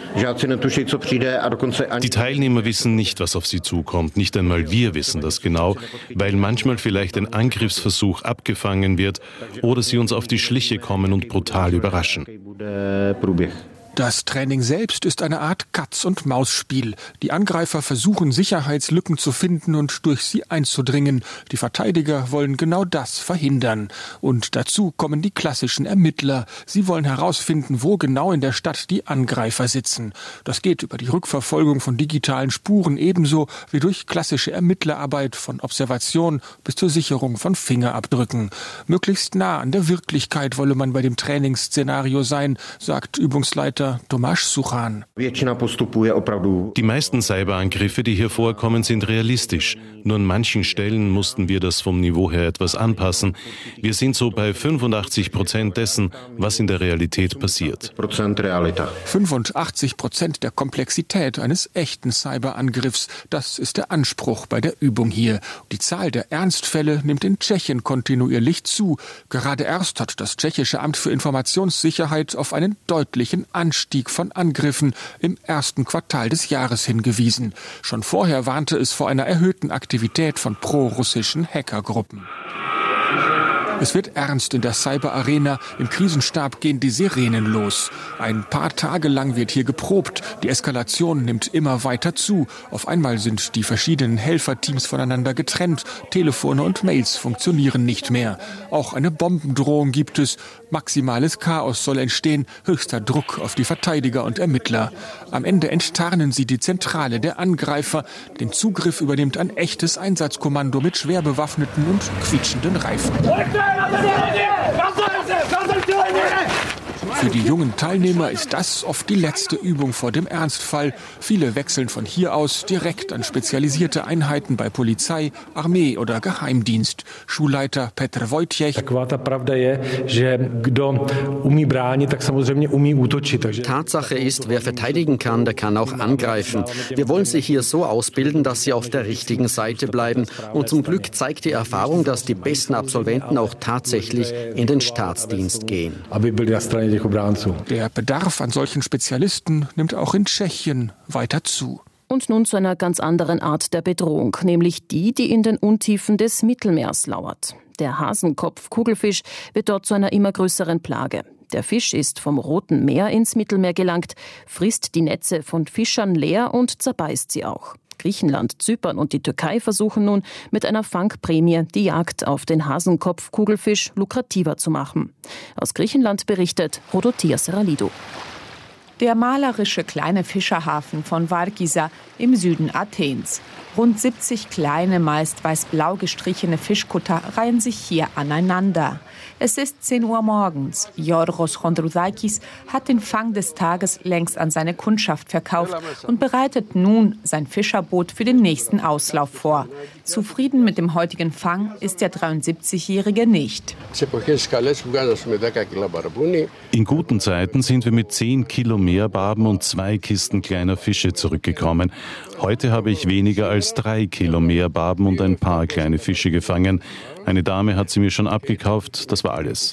Die Teilnehmer wissen nicht, was auf sie zukommt. Nicht einmal wir wissen das genau, weil manchmal vielleicht ein Angriffsversuch abgefangen wird oder sie uns auf die Schliche kommen und brutal überraschen. Das Training selbst ist eine Art Katz-und-Maus-Spiel. Die Angreifer versuchen, Sicherheitslücken zu finden und durch sie einzudringen. Die Verteidiger wollen genau das verhindern. Und dazu kommen die klassischen Ermittler. Sie wollen herausfinden, wo genau in der Stadt die Angreifer sitzen. Das geht über die Rückverfolgung von digitalen Spuren ebenso wie durch klassische Ermittlerarbeit von Observation bis zur Sicherung von Fingerabdrücken. Möglichst nah an der Wirklichkeit wolle man bei dem Trainingsszenario sein, sagt Übungsleiter Tomáš Suchan. Die meisten Cyberangriffe, die hier vorkommen, sind realistisch. Nur an manchen Stellen mussten wir das vom Niveau her etwas anpassen. Wir sind so bei fünfundachtzig Prozent dessen, was in der Realität passiert. fünfundachtzig Prozent der Komplexität eines echten Cyberangriffs, das ist der Anspruch bei der Übung hier. Die Zahl der Ernstfälle nimmt in Tschechien kontinuierlich zu. Gerade erst hat das tschechische Amt für Informationssicherheit auf einen deutlichen Anstieg von Angriffen im ersten Quartal des Jahres hingewiesen. Schon vorher warnte es vor einer erhöhten Aktivität von pro-russischen Hackergruppen. Es wird ernst in der Cyber-Arena. Im Krisenstab gehen die Sirenen los. Ein paar Tage lang wird hier geprobt. Die Eskalation nimmt immer weiter zu. Auf einmal sind die verschiedenen Helferteams voneinander getrennt. Telefone und Mails funktionieren nicht mehr. Auch eine Bombendrohung gibt es. Maximales Chaos soll entstehen. Höchster Druck auf die Verteidiger und Ermittler. Am Ende enttarnen sie die Zentrale der Angreifer. Den Zugriff übernimmt ein echtes Einsatzkommando mit schwer bewaffneten und quietschenden Reifen. Für die jungen Teilnehmer ist das oft die letzte Übung vor dem Ernstfall. Viele wechseln von hier aus direkt an spezialisierte Einheiten bei Polizei, Armee oder Geheimdienst. Schulleiter Petr Wojciech. Tatsache ist, wer verteidigen kann, der kann auch angreifen. Wir wollen sie hier so ausbilden, dass sie auf der richtigen Seite bleiben. Und zum Glück zeigt die Erfahrung, dass die besten Absolventen auch tatsächlich in den Staatsdienst gehen. Der Bedarf an solchen Spezialisten nimmt auch in Tschechien weiter zu. Und nun zu einer ganz anderen Art der Bedrohung, nämlich die, die in den Untiefen des Mittelmeers lauert. Der Hasenkopf-Kugelfisch wird dort zu einer immer größeren Plage. Der Fisch ist vom Roten Meer ins Mittelmeer gelangt, frisst die Netze von Fischern leer und zerbeißt sie auch. Griechenland, Zypern und die Türkei versuchen nun mit einer Fangprämie die Jagd auf den Hasenkopf-Kugelfisch lukrativer zu machen. Aus Griechenland berichtet Rodotia Seralidou. Der malerische kleine Fischerhafen von Varkisa im Süden Athens. Rund siebzig kleine, meist weiß-blau gestrichene Fischkutter reihen sich hier aneinander. Es ist zehn Uhr morgens. Yorgos Chondroudakis hat den Fang des Tages längst an seine Kundschaft verkauft und bereitet nun sein Fischerboot für den nächsten Auslauf vor. Zufrieden mit dem heutigen Fang ist der dreiundsiebzigjährige nicht. In guten Zeiten sind wir mit zehn Kilo Meerbarben und zwei Kisten kleiner Fische zurückgekommen. Heute habe ich weniger als drei Kilo Meerbarben und ein paar kleine Fische gefangen. Eine Dame hat sie mir schon abgekauft, das war alles.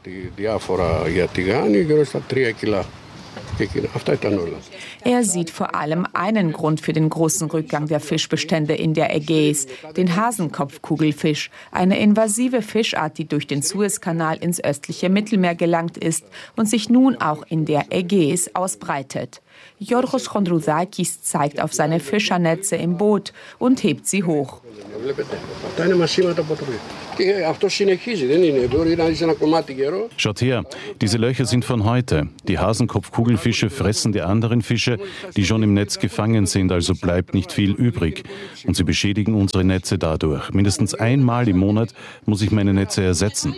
Er sieht vor allem einen Grund für den großen Rückgang der Fischbestände in der Ägäis, den Hasenkopfkugelfisch, eine invasive Fischart, die durch den Suezkanal ins östliche Mittelmeer gelangt ist und sich nun auch in der Ägäis ausbreitet. Yorgos Chondroudakis zeigt auf seine Fischernetze im Boot und hebt sie hoch. Schaut her, diese Löcher sind von heute. Die Hasenkopfkugelfische fressen die anderen Fische, die schon im Netz gefangen sind, also bleibt nicht viel übrig. Und sie beschädigen unsere Netze dadurch. Mindestens einmal im Monat muss ich meine Netze ersetzen.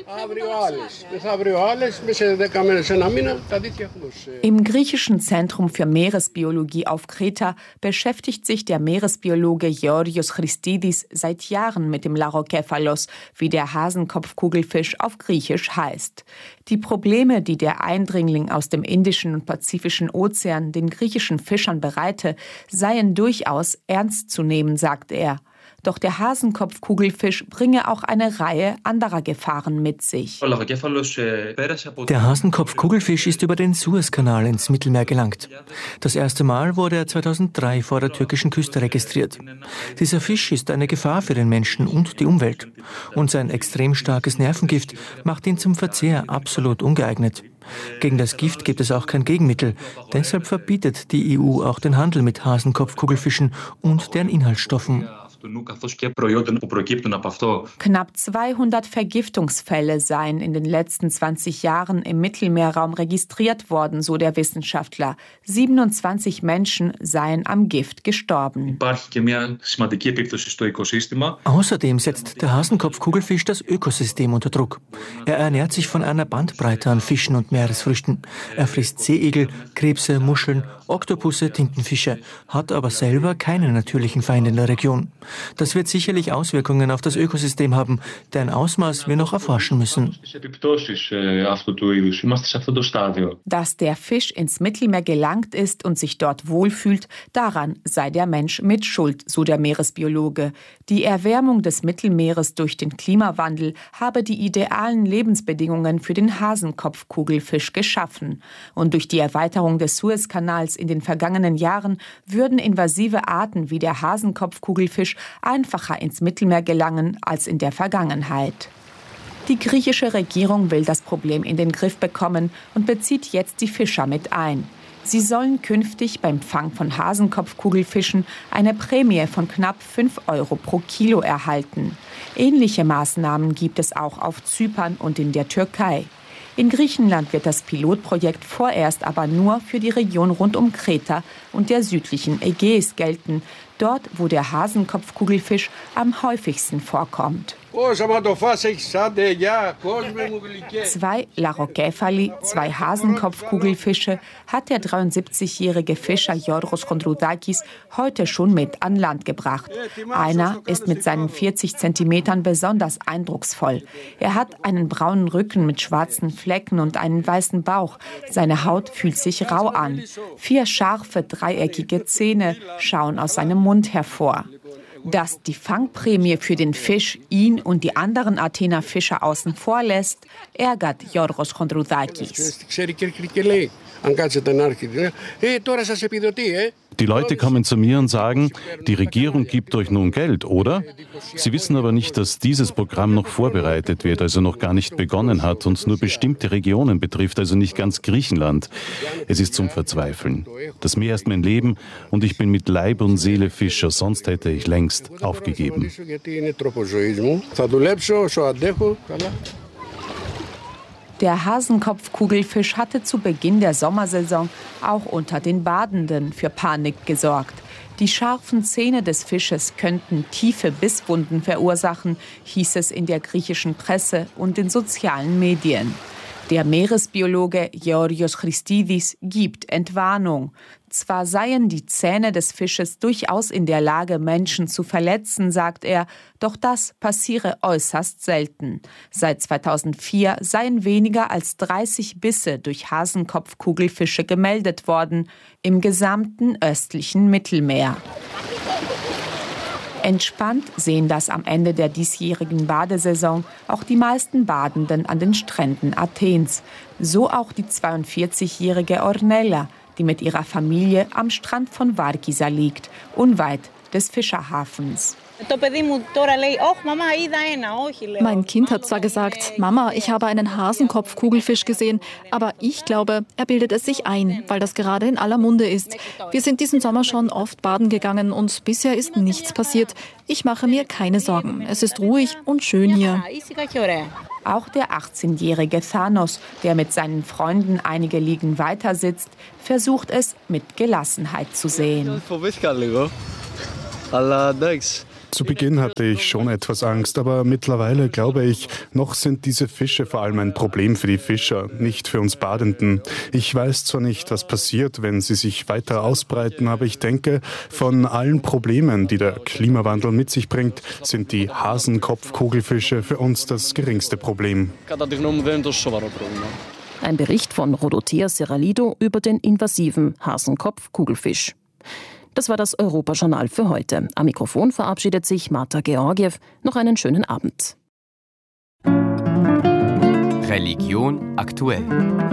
Im griechischen Zentrum für Meeresbiologie auf Kreta beschäftigt sich der Meeresbiologe Georgios Christidis seit Jahren mit dem Larokephalos, wie der Hasenkopfkugelfisch auf Griechisch heißt. Die Probleme, die der Eindringling aus dem Indischen und Pazifischen Ozean den griechischen Fischern bereite, seien durchaus ernst zu nehmen, sagt er. Doch der Hasenkopfkugelfisch bringe auch eine Reihe anderer Gefahren mit sich. Der Hasenkopfkugelfisch ist über den Suezkanal ins Mittelmeer gelangt. Das erste Mal wurde er zweitausenddrei vor der türkischen Küste registriert. Dieser Fisch ist eine Gefahr für den Menschen und die Umwelt. Und sein extrem starkes Nervengift macht ihn zum Verzehr absolut ungeeignet. Gegen das Gift gibt es auch kein Gegenmittel. Deshalb verbietet die E U auch den Handel mit Hasenkopfkugelfischen und deren Inhaltsstoffen. Knapp zweihundert Vergiftungsfälle seien in den letzten zwanzig Jahren im Mittelmeerraum registriert worden, so der Wissenschaftler. siebenundzwanzig Menschen seien am Gift gestorben. Außerdem setzt der Hasenkopfkugelfisch das Ökosystem unter Druck. Er ernährt sich von einer Bandbreite an Fischen und Meeresfrüchten. Er frisst Seeigel, Krebse, Muscheln, Oktopusse, Tintenfische, hat aber selber keine natürlichen Feinde in der Region. Das wird sicherlich Auswirkungen auf das Ökosystem haben, deren Ausmaß wir noch erforschen müssen. Dass der Fisch ins Mittelmeer gelangt ist und sich dort wohlfühlt, daran sei der Mensch mit Schuld, so der Meeresbiologe. Die Erwärmung des Mittelmeeres durch den Klimawandel habe die idealen Lebensbedingungen für den Hasenkopfkugelfisch geschaffen. Und durch die Erweiterung des Suezkanals in den vergangenen Jahren würden invasive Arten wie der Hasenkopfkugelfisch einfacher ins Mittelmeer gelangen als in der Vergangenheit. Die griechische Regierung will das Problem in den Griff bekommen und bezieht jetzt die Fischer mit ein. Sie sollen künftig beim Fang von Hasenkopfkugelfischen eine Prämie von knapp fünf Euro pro Kilo erhalten. Ähnliche Maßnahmen gibt es auch auf Zypern und in der Türkei. In Griechenland wird das Pilotprojekt vorerst aber nur für die Region rund um Kreta und der südlichen Ägäis gelten, dort wo der Hasenkopfkugelfisch am häufigsten vorkommt. Zwei Larokefali, zwei Hasenkopfkugelfische, hat der dreiundsiebzigjährige Fischer Yorgos Chondroudakis heute schon mit an Land gebracht. Einer ist mit seinen vierzig Zentimetern besonders eindrucksvoll. Er hat einen braunen Rücken mit schwarzen Flecken und einen weißen Bauch. Seine Haut fühlt sich rau an. Vier scharfe, dreieckige Zähne schauen aus seinem Mund hervor. Dass die Fangprämie für den Fisch ihn und die anderen Athener Fischer außen vor lässt, ärgert Yorgos Chondroudakis. Die Leute kommen zu mir und sagen, die Regierung gibt euch nun Geld, oder? Sie wissen aber nicht, dass dieses Programm noch vorbereitet wird, also noch gar nicht begonnen hat und nur bestimmte Regionen betrifft, also nicht ganz Griechenland. Es ist zum Verzweifeln. Das Meer ist mein Leben und ich bin mit Leib und Seele Fischer, sonst hätte ich längst aufgegeben. Der Hasenkopfkugelfisch hatte zu Beginn der Sommersaison auch unter den Badenden für Panik gesorgt. Die scharfen Zähne des Fisches könnten tiefe Bisswunden verursachen, hieß es in der griechischen Presse und in sozialen Medien. Der Meeresbiologe Georgios Christidis gibt Entwarnung. Zwar seien die Zähne des Fisches durchaus in der Lage, Menschen zu verletzen, sagt er, doch das passiere äußerst selten. Seit zweitausendvier seien weniger als dreißig Bisse durch Hasenkopfkugelfische gemeldet worden, im gesamten östlichen Mittelmeer. Entspannt sehen das am Ende der diesjährigen Badesaison auch die meisten Badenden an den Stränden Athens. So auch die zweiundvierzigjährige Ornella, die mit ihrer Familie am Strand von Varkisa liegt, unweit des Fischerhafens. Mein Kind hat zwar gesagt, Mama, ich habe einen Hasenkopf-Kugelfisch gesehen, aber ich glaube, er bildet es sich ein, weil das gerade in aller Munde ist. Wir sind diesen Sommer schon oft baden gegangen und bisher ist nichts passiert. Ich mache mir keine Sorgen. Es ist ruhig und schön hier. Auch der achtzehnjährige Thanos, der mit seinen Freunden einige Liegen weiter sitzt, versucht es mit Gelassenheit zu sehen. Zu Beginn hatte ich schon etwas Angst, aber mittlerweile glaube ich, noch sind diese Fische vor allem ein Problem für die Fischer, nicht für uns Badenden. Ich weiß zwar nicht, was passiert, wenn sie sich weiter ausbreiten, aber ich denke, von allen Problemen, die der Klimawandel mit sich bringt, sind die Hasenkopfkugelfische für uns das geringste Problem. Ein Bericht von Rodothea Serralido über den invasiven Hasenkopfkugelfisch. Das war das Europajournal für heute. Am Mikrofon verabschiedet sich Marta Georgiew. Noch einen schönen Abend. Religion aktuell.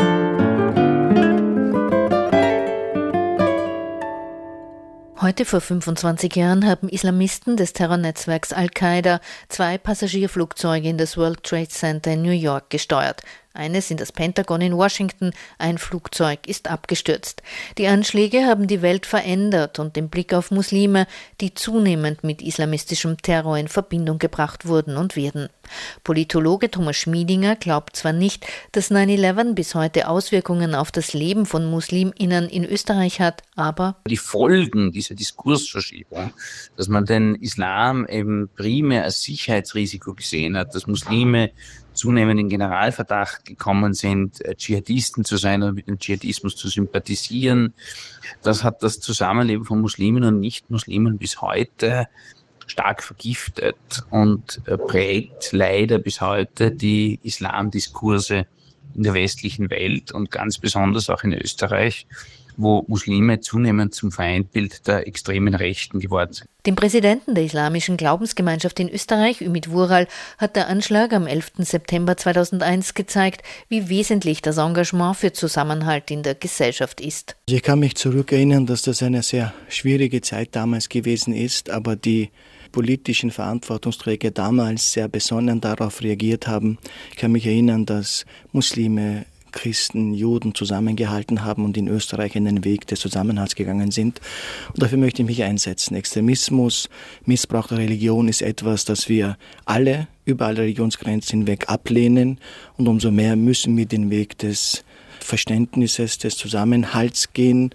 Heute vor fünfundzwanzig Jahren haben Islamisten des Terrornetzwerks Al-Qaida zwei Passagierflugzeuge in das World Trade Center in New York gesteuert. Eines in das Pentagon in Washington, ein Flugzeug ist abgestürzt. Die Anschläge haben die Welt verändert und den Blick auf Muslime, die zunehmend mit islamistischem Terror in Verbindung gebracht wurden und werden. Politologe Thomas Schmiedinger glaubt zwar nicht, dass neun elf bis heute Auswirkungen auf das Leben von MuslimInnen in Österreich hat, aber die Folgen dieser Diskursverschiebung, dass man den Islam eben primär als Sicherheitsrisiko gesehen hat, dass Muslime zunehmend in Generalverdacht gekommen sind, Dschihadisten zu sein oder mit dem Dschihadismus zu sympathisieren. Das hat das Zusammenleben von Muslimen und Nicht-Muslimen bis heute stark vergiftet und prägt leider bis heute die Islamdiskurse in der westlichen Welt und ganz besonders auch in Österreich, wo Muslime zunehmend zum Feindbild der extremen Rechten geworden sind. Dem Präsidenten der Islamischen Glaubensgemeinschaft in Österreich, Ümit Vural, hat der Anschlag am elften September zweitausendeins gezeigt, wie wesentlich das Engagement für Zusammenhalt in der Gesellschaft ist. Ich kann mich zurückerinnern, dass das eine sehr schwierige Zeit damals gewesen ist, aber die politischen Verantwortungsträger damals sehr besonnen darauf reagiert haben. Ich kann mich erinnern, dass Muslime, Christen, Juden zusammengehalten haben und in Österreich in den Weg des Zusammenhalts gegangen sind. Und dafür möchte ich mich einsetzen. Extremismus, Missbrauch der Religion ist etwas, das wir alle über alle Religionsgrenzen hinweg ablehnen. Und umso mehr müssen wir den Weg des Verständnisses, des Zusammenhalts gehen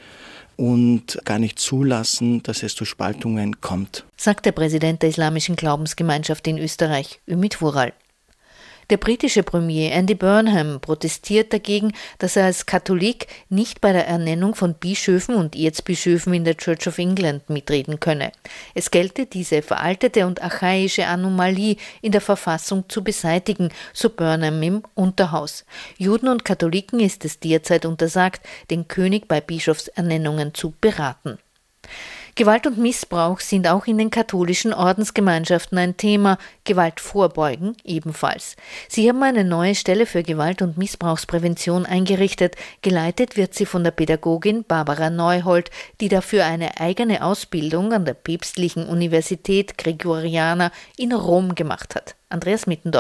und gar nicht zulassen, dass es zu Spaltungen kommt, sagt der Präsident der Islamischen Glaubensgemeinschaft in Österreich, Ümit Vural. Der britische Premier Andy Burnham protestiert dagegen, dass er als Katholik nicht bei der Ernennung von Bischöfen und Erzbischöfen in der Church of England mitreden könne. Es gelte, diese veraltete und archaische Anomalie in der Verfassung zu beseitigen, so Burnham im Unterhaus. Juden und Katholiken ist es derzeit untersagt, den König bei Bischofsernennungen zu beraten. Gewalt und Missbrauch sind auch in den katholischen Ordensgemeinschaften ein Thema, Gewalt vorbeugen ebenfalls. Sie haben eine neue Stelle für Gewalt- und Missbrauchsprävention eingerichtet. Geleitet wird sie von der Pädagogin Barbara Neuhold, die dafür eine eigene Ausbildung an der Päpstlichen Universität Gregoriana in Rom gemacht hat. Andreas Mittendorfer.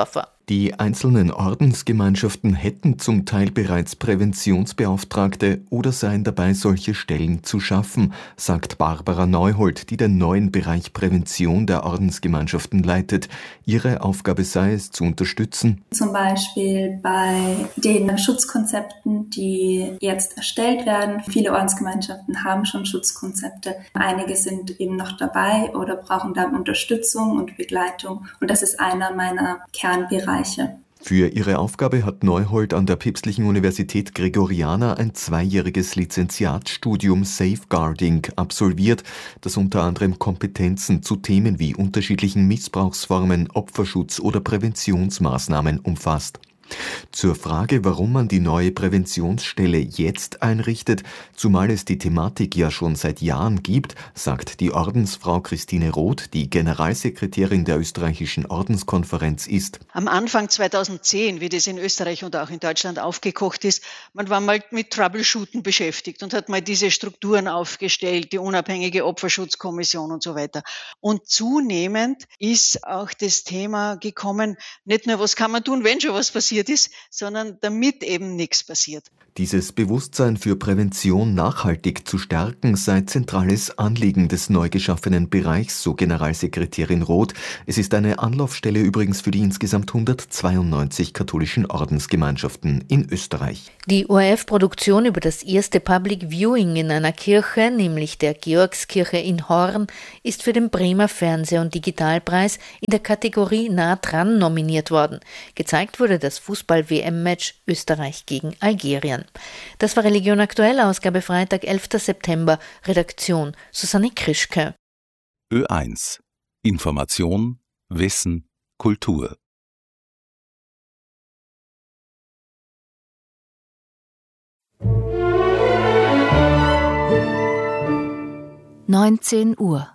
Die einzelnen Ordensgemeinschaften hätten zum Teil bereits Präventionsbeauftragte oder seien dabei, solche Stellen zu schaffen, sagt Barbara Neuhold, die den neuen Bereich Prävention der Ordensgemeinschaften leitet. Ihre Aufgabe sei es, zu unterstützen. Zum Beispiel bei den Schutzkonzepten, die jetzt erstellt werden. Viele Ordensgemeinschaften haben schon Schutzkonzepte. Einige sind eben noch dabei oder brauchen dann Unterstützung und Begleitung. Und das ist einer meiner Kernbereiche. Für ihre Aufgabe hat Neuhold an der Päpstlichen Universität Gregoriana ein zweijähriges Lizenziatstudium Safeguarding absolviert, das unter anderem Kompetenzen zu Themen wie unterschiedlichen Missbrauchsformen, Opferschutz oder Präventionsmaßnahmen umfasst. Zur Frage, warum man die neue Präventionsstelle jetzt einrichtet, zumal es die Thematik ja schon seit Jahren gibt, sagt die Ordensfrau Christine Roth, die Generalsekretärin der österreichischen Ordenskonferenz ist. Am Anfang zweitausendzehn, wie das in Österreich und auch in Deutschland aufgekocht ist, man war mal mit Troubleshooten beschäftigt und hat mal diese Strukturen aufgestellt, die unabhängige Opferschutzkommission und so weiter. Und zunehmend ist auch das Thema gekommen, nicht nur, was kann man tun, wenn schon was passiert ist, sondern damit eben nichts passiert. Dieses Bewusstsein für Prävention nachhaltig zu stärken sei zentrales Anliegen des neu geschaffenen Bereichs, so Generalsekretärin Roth. Es ist eine Anlaufstelle übrigens für die insgesamt hundertzweiundneunzig katholischen Ordensgemeinschaften in Österreich. Die O R F-Produktion über das erste Public Viewing in einer Kirche, nämlich der Georgskirche in Horn, ist für den Bremer Fernseh- und Digitalpreis in der Kategorie Nah dran nominiert worden. Gezeigt wurde das Fußball-W M-Match Österreich gegen Algerien. Das war Religion aktuell, Ausgabe Freitag, elfter September, Redaktion Susanne Krischke. Ö eins. Information, Wissen, Kultur. neunzehn Uhr.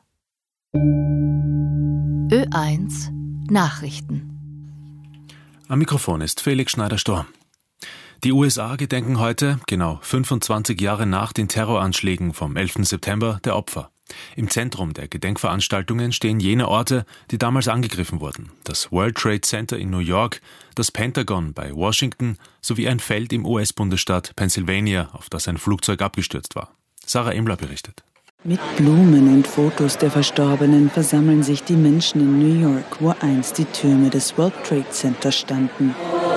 Ö eins Nachrichten. Am Mikrofon ist Felix Schneider-Storm. Die U S A gedenken heute, genau fünfundzwanzig Jahre nach den Terroranschlägen vom elften September, der Opfer. Im Zentrum der Gedenkveranstaltungen stehen jene Orte, die damals angegriffen wurden. Das World Trade Center in New York, das Pentagon bei Washington sowie ein Feld im U S-Bundesstaat Pennsylvania, auf das ein Flugzeug abgestürzt war. Sarah Emler berichtet. Mit Blumen und Fotos der Verstorbenen versammeln sich die Menschen in New York, wo einst die Türme des World Trade Center standen.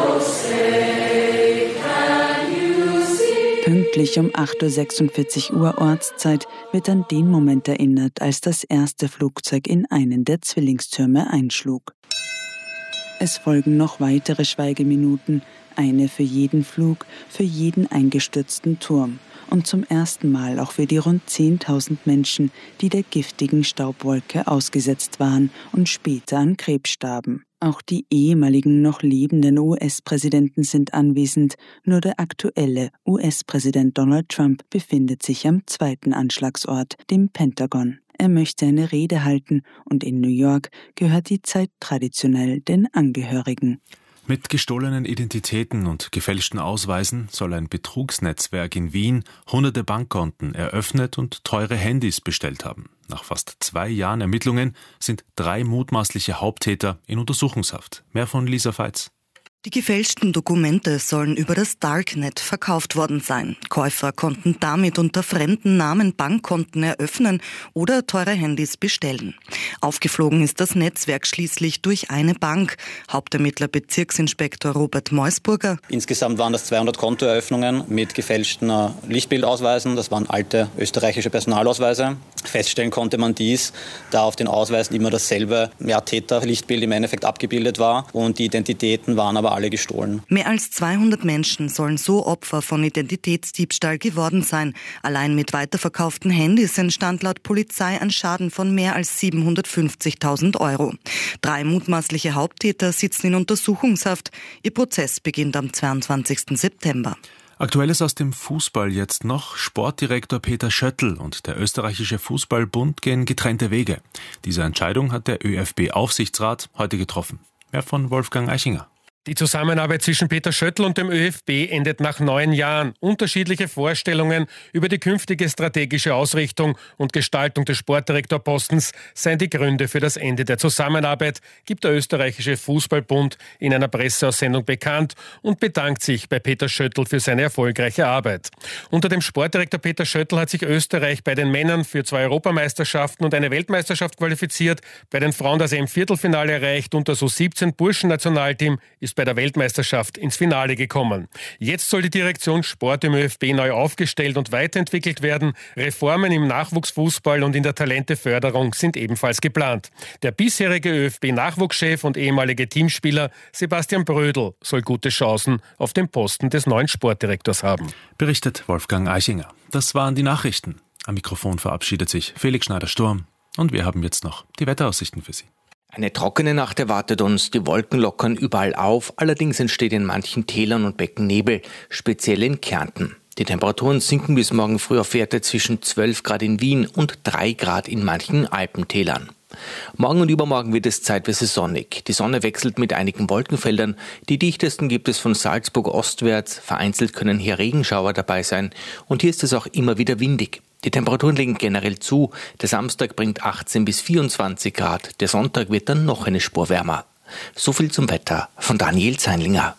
Pünktlich um acht Uhr sechsundvierzig Ortszeit wird an den Moment erinnert, als das erste Flugzeug in einen der Zwillingstürme einschlug. Es folgen noch weitere Schweigeminuten, eine für jeden Flug, für jeden eingestürzten Turm und zum ersten Mal auch für die rund zehntausend Menschen, die der giftigen Staubwolke ausgesetzt waren und später an Krebs starben. Auch die ehemaligen noch lebenden U S-Präsidenten sind anwesend, nur der aktuelle U S-Präsident Donald Trump befindet sich am zweiten Anschlagsort, dem Pentagon. Er möchte eine Rede halten und in New York gehört die Zeit traditionell den Angehörigen. Mit gestohlenen Identitäten und gefälschten Ausweisen soll ein Betrugsnetzwerk in Wien hunderte Bankkonten eröffnet und teure Handys bestellt haben. Nach fast zwei Jahren Ermittlungen sind drei mutmaßliche Haupttäter in Untersuchungshaft. Mehr von Lisa Veitz. Die gefälschten Dokumente sollen über das Darknet verkauft worden sein. Käufer konnten damit unter fremden Namen Bankkonten eröffnen oder teure Handys bestellen. Aufgeflogen ist das Netzwerk schließlich durch eine Bank. Hauptermittler Bezirksinspektor Robert Meusburger. Insgesamt waren das zweihundert Kontoeröffnungen mit gefälschten Lichtbildausweisen. Das waren alte österreichische Personalausweise. Feststellen konnte man dies, da auf den Ausweisen immer dasselbe ja, Täter-Lichtbild im Endeffekt abgebildet war und die Identitäten waren aber alle gestohlen. Mehr als zweihundert Menschen sollen so Opfer von Identitätsdiebstahl geworden sein. Allein mit weiterverkauften Handys entstand laut Polizei ein Schaden von mehr als siebenhundertfünfzigtausend Euro. Drei mutmaßliche Haupttäter sitzen in Untersuchungshaft. Ihr Prozess beginnt am zweiundzwanzigsten September. Aktuelles aus dem Fußball jetzt noch. Sportdirektor Peter Schöttl und der österreichische Fußballbund gehen getrennte Wege. Diese Entscheidung hat der ÖFB-Aufsichtsrat heute getroffen. Mehr von Wolfgang Eichinger. Die Zusammenarbeit zwischen Peter Schöttl und dem ÖFB endet nach neun Jahren. Unterschiedliche Vorstellungen über die künftige strategische Ausrichtung und Gestaltung des Sportdirektorpostens seien die Gründe für das Ende der Zusammenarbeit, gibt der österreichische Fußballbund in einer Presseaussendung bekannt und bedankt sich bei Peter Schöttl für seine erfolgreiche Arbeit. Unter dem Sportdirektor Peter Schöttl hat sich Österreich bei den Männern für zwei Europameisterschaften und eine Weltmeisterschaft qualifiziert, bei den Frauen das E M-Viertelfinale erreicht und das U siebzehn Burschen-Nationalteam ist bei der Weltmeisterschaft ins Finale gekommen. Jetzt soll die Direktion Sport im ÖFB neu aufgestellt und weiterentwickelt werden. Reformen im Nachwuchsfußball und in der Talenteförderung sind ebenfalls geplant. Der bisherige ÖFB-Nachwuchschef und ehemalige Teamspieler Sebastian Brödel soll gute Chancen auf den Posten des neuen Sportdirektors haben. Berichtet Wolfgang Eichinger. Das waren die Nachrichten. Am Mikrofon verabschiedet sich Felix Schneider-Sturm und wir haben jetzt noch die Wetteraussichten für Sie. Eine trockene Nacht erwartet uns, die Wolken lockern überall auf, allerdings entsteht in manchen Tälern und Becken Nebel, speziell in Kärnten. Die Temperaturen sinken bis morgen früh auf Werte zwischen zwölf Grad in Wien und drei Grad in manchen Alpentälern. Morgen und übermorgen wird es zeitweise sonnig. Die Sonne wechselt mit einigen Wolkenfeldern. Die dichtesten gibt es von Salzburg ostwärts. Vereinzelt können hier Regenschauer dabei sein. Und hier ist es auch immer wieder windig. Die Temperaturen legen generell zu. Der Samstag bringt achtzehn bis vierundzwanzig Grad. Der Sonntag wird dann noch eine Spur wärmer. So viel zum Wetter von Daniel Zeinlinger.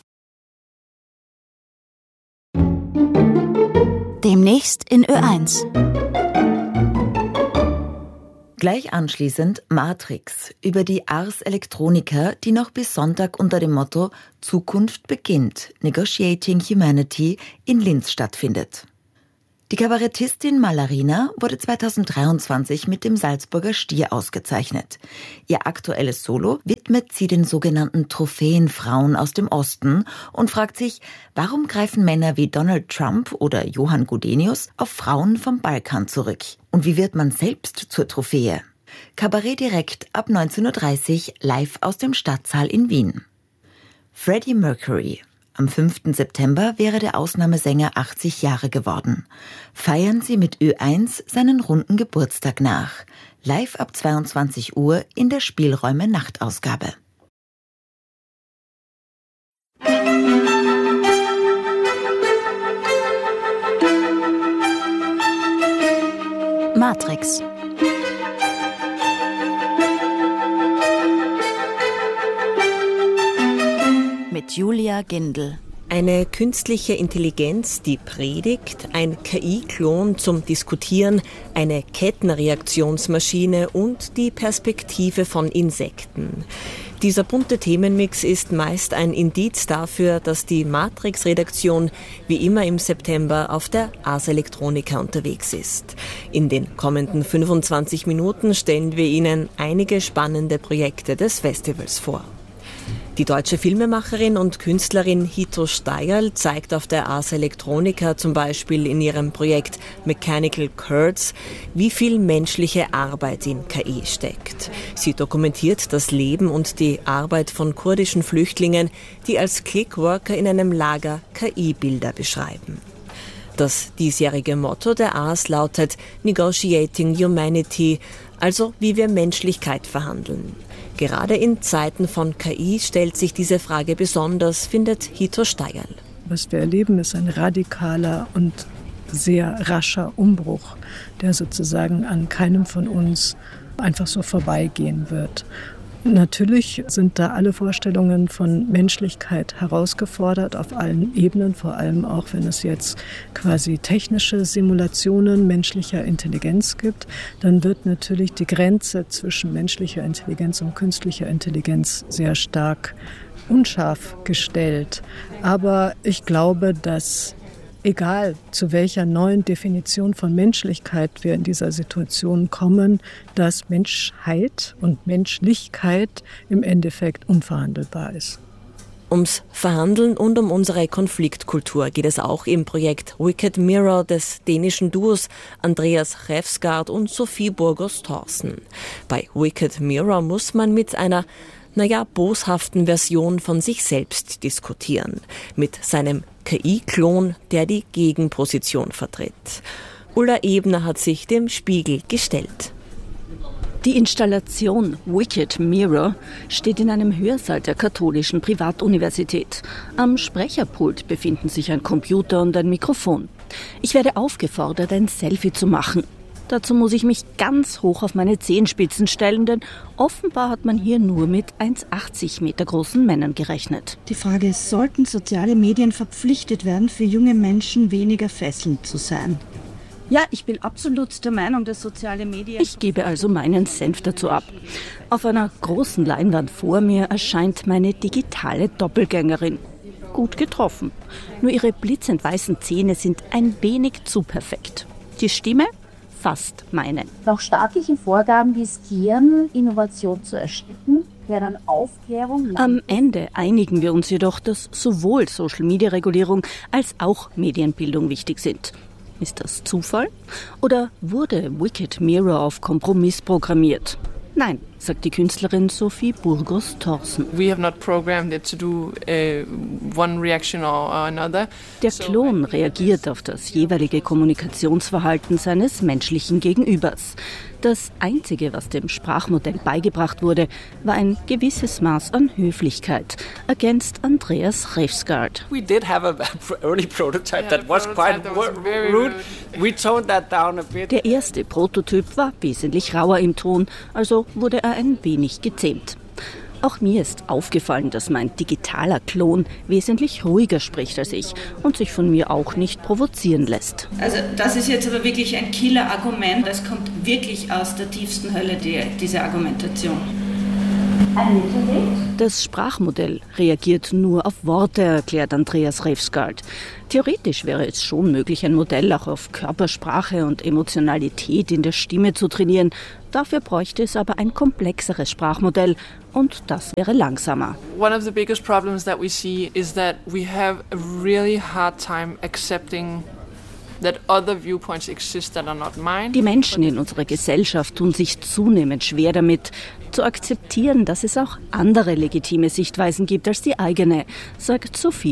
Demnächst in Ö eins. Gleich anschließend Matrix über die Ars Electronica, die noch bis Sonntag unter dem Motto Zukunft beginnt, Negotiating Humanity in Linz stattfindet. Die Kabarettistin Mallarina wurde zweitausenddreiundzwanzig mit dem Salzburger Stier ausgezeichnet. Ihr aktuelles Solo widmet sie den sogenannten Trophäenfrauen aus dem Osten und fragt sich, warum greifen Männer wie Donald Trump oder Johann Gudenius auf Frauen vom Balkan zurück? Und wie wird man selbst zur Trophäe? Kabarett direkt ab neunzehn Uhr dreißig live aus dem Stadtsaal in Wien. Freddie Mercury. Am fünften September wäre der Ausnahmesänger achtzig Jahre geworden. Feiern Sie mit Ö eins seinen runden Geburtstag nach. Live ab zweiundzwanzig Uhr in der Spielräume Nachtausgabe. Matrix. Mit Julia Gindel. Eine künstliche Intelligenz, die predigt, ein K I-Klon zum Diskutieren, eine Kettenreaktionsmaschine und die Perspektive von Insekten. Dieser bunte Themenmix ist meist ein Indiz dafür, dass die Matrix-Redaktion wie immer im September auf der Ars Electronica unterwegs ist. In den kommenden fünfundzwanzig Minuten stellen wir Ihnen einige spannende Projekte des Festivals vor. Die deutsche Filmemacherin und Künstlerin Hito Steyerl zeigt auf der Ars Electronica zum Beispiel in ihrem Projekt Mechanical Kurds, wie viel menschliche Arbeit in K I steckt. Sie dokumentiert das Leben und die Arbeit von kurdischen Flüchtlingen, die als Clickworker in einem Lager K I-Bilder beschreiben. Das diesjährige Motto der Ars lautet Negotiating Humanity, also wie wir Menschlichkeit verhandeln. Gerade in Zeiten von K I stellt sich diese Frage besonders, findet Hito Steyerl. Was wir erleben, ist ein radikaler und sehr rascher Umbruch, der sozusagen an keinem von uns einfach so vorbeigehen wird. Natürlich sind da alle Vorstellungen von Menschlichkeit herausgefordert auf allen Ebenen, vor allem auch, wenn es jetzt quasi technische Simulationen menschlicher Intelligenz gibt, dann wird natürlich die Grenze zwischen menschlicher Intelligenz und künstlicher Intelligenz sehr stark unscharf gestellt. Aber ich glaube, dass egal zu welcher neuen Definition von Menschlichkeit wir in dieser Situation kommen, dass Menschheit und Menschlichkeit im Endeffekt unverhandelbar ist. Ums Verhandeln und um unsere Konfliktkultur geht es auch im Projekt Wicked Mirror des dänischen Duos Andreas Refsgaard und Sophie Burgos Thorsen. Bei Wicked Mirror muss man mit einer naja, boshaften Version von sich selbst diskutieren. Mit seinem K I-Klon, der die Gegenposition vertritt. Ulla Ebner hat sich dem Spiegel gestellt. Die Installation Wicked Mirror steht in einem Hörsaal der katholischen Privatuniversität. Am Sprecherpult befinden sich ein Computer und ein Mikrofon. Ich werde aufgefordert, ein Selfie zu machen. Dazu muss ich mich ganz hoch auf meine Zehenspitzen stellen, denn offenbar hat man hier nur mit eins Komma achtzig Meter großen Männern gerechnet. Die Frage ist, sollten soziale Medien verpflichtet werden, für junge Menschen weniger fesselnd zu sein? Ja, ich bin absolut der Meinung, dass soziale Medien... Ich gebe also meinen Senf dazu ab. Auf einer großen Leinwand vor mir erscheint meine digitale Doppelgängerin. Gut getroffen. Nur ihre blitzend weißen Zähne sind ein wenig zu perfekt. Die Stimme? Fast meine. Nach staatlichen Vorgaben riskieren, Innovation zu ersticken, während Aufklärung... Am Ende einigen wir uns jedoch, dass sowohl Social-Media-Regulierung als auch Medienbildung wichtig sind. Ist das Zufall? Oder wurde Wicked Mirror auf Kompromiss programmiert? Nein, sagt die Künstlerin Sophie Burgos-Thorsen. We have not programmed it to do uh, one reaction or another. Der Klon reagiert auf das jeweilige Kommunikationsverhalten seines menschlichen Gegenübers. Das Einzige, was dem Sprachmodell beigebracht wurde, war ein gewisses Maß an Höflichkeit, ergänzt Andreas Refsgaard. We did have an early prototype yeah, that was quite that was rude. We toned that down a bit. Der erste Prototyp war wesentlich rauer im Ton, also wurde er ein wenig gezähmt. Auch mir ist aufgefallen, dass mein digitaler Klon wesentlich ruhiger spricht als ich und sich von mir auch nicht provozieren lässt. Also das ist jetzt aber wirklich ein Killer-Argument. Das kommt wirklich aus der tiefsten Hölle, die, diese Argumentation. Das Sprachmodell reagiert nur auf Worte, erklärt Andreas Refsgaard. Theoretisch wäre es schon möglich, ein Modell auch auf Körpersprache und Emotionalität in der Stimme zu trainieren. Dafür bräuchte es aber ein komplexeres Sprachmodell und das wäre langsamer. One of the biggest problems that we see is that we have a really hard time accepting that other viewpoints exist that are not mine. Die Menschen in unserer Gesellschaft tun sich zunehmend schwer damit, zu akzeptieren, dass es auch andere legitime Sichtweisen gibt als die eigene, sagt Sophie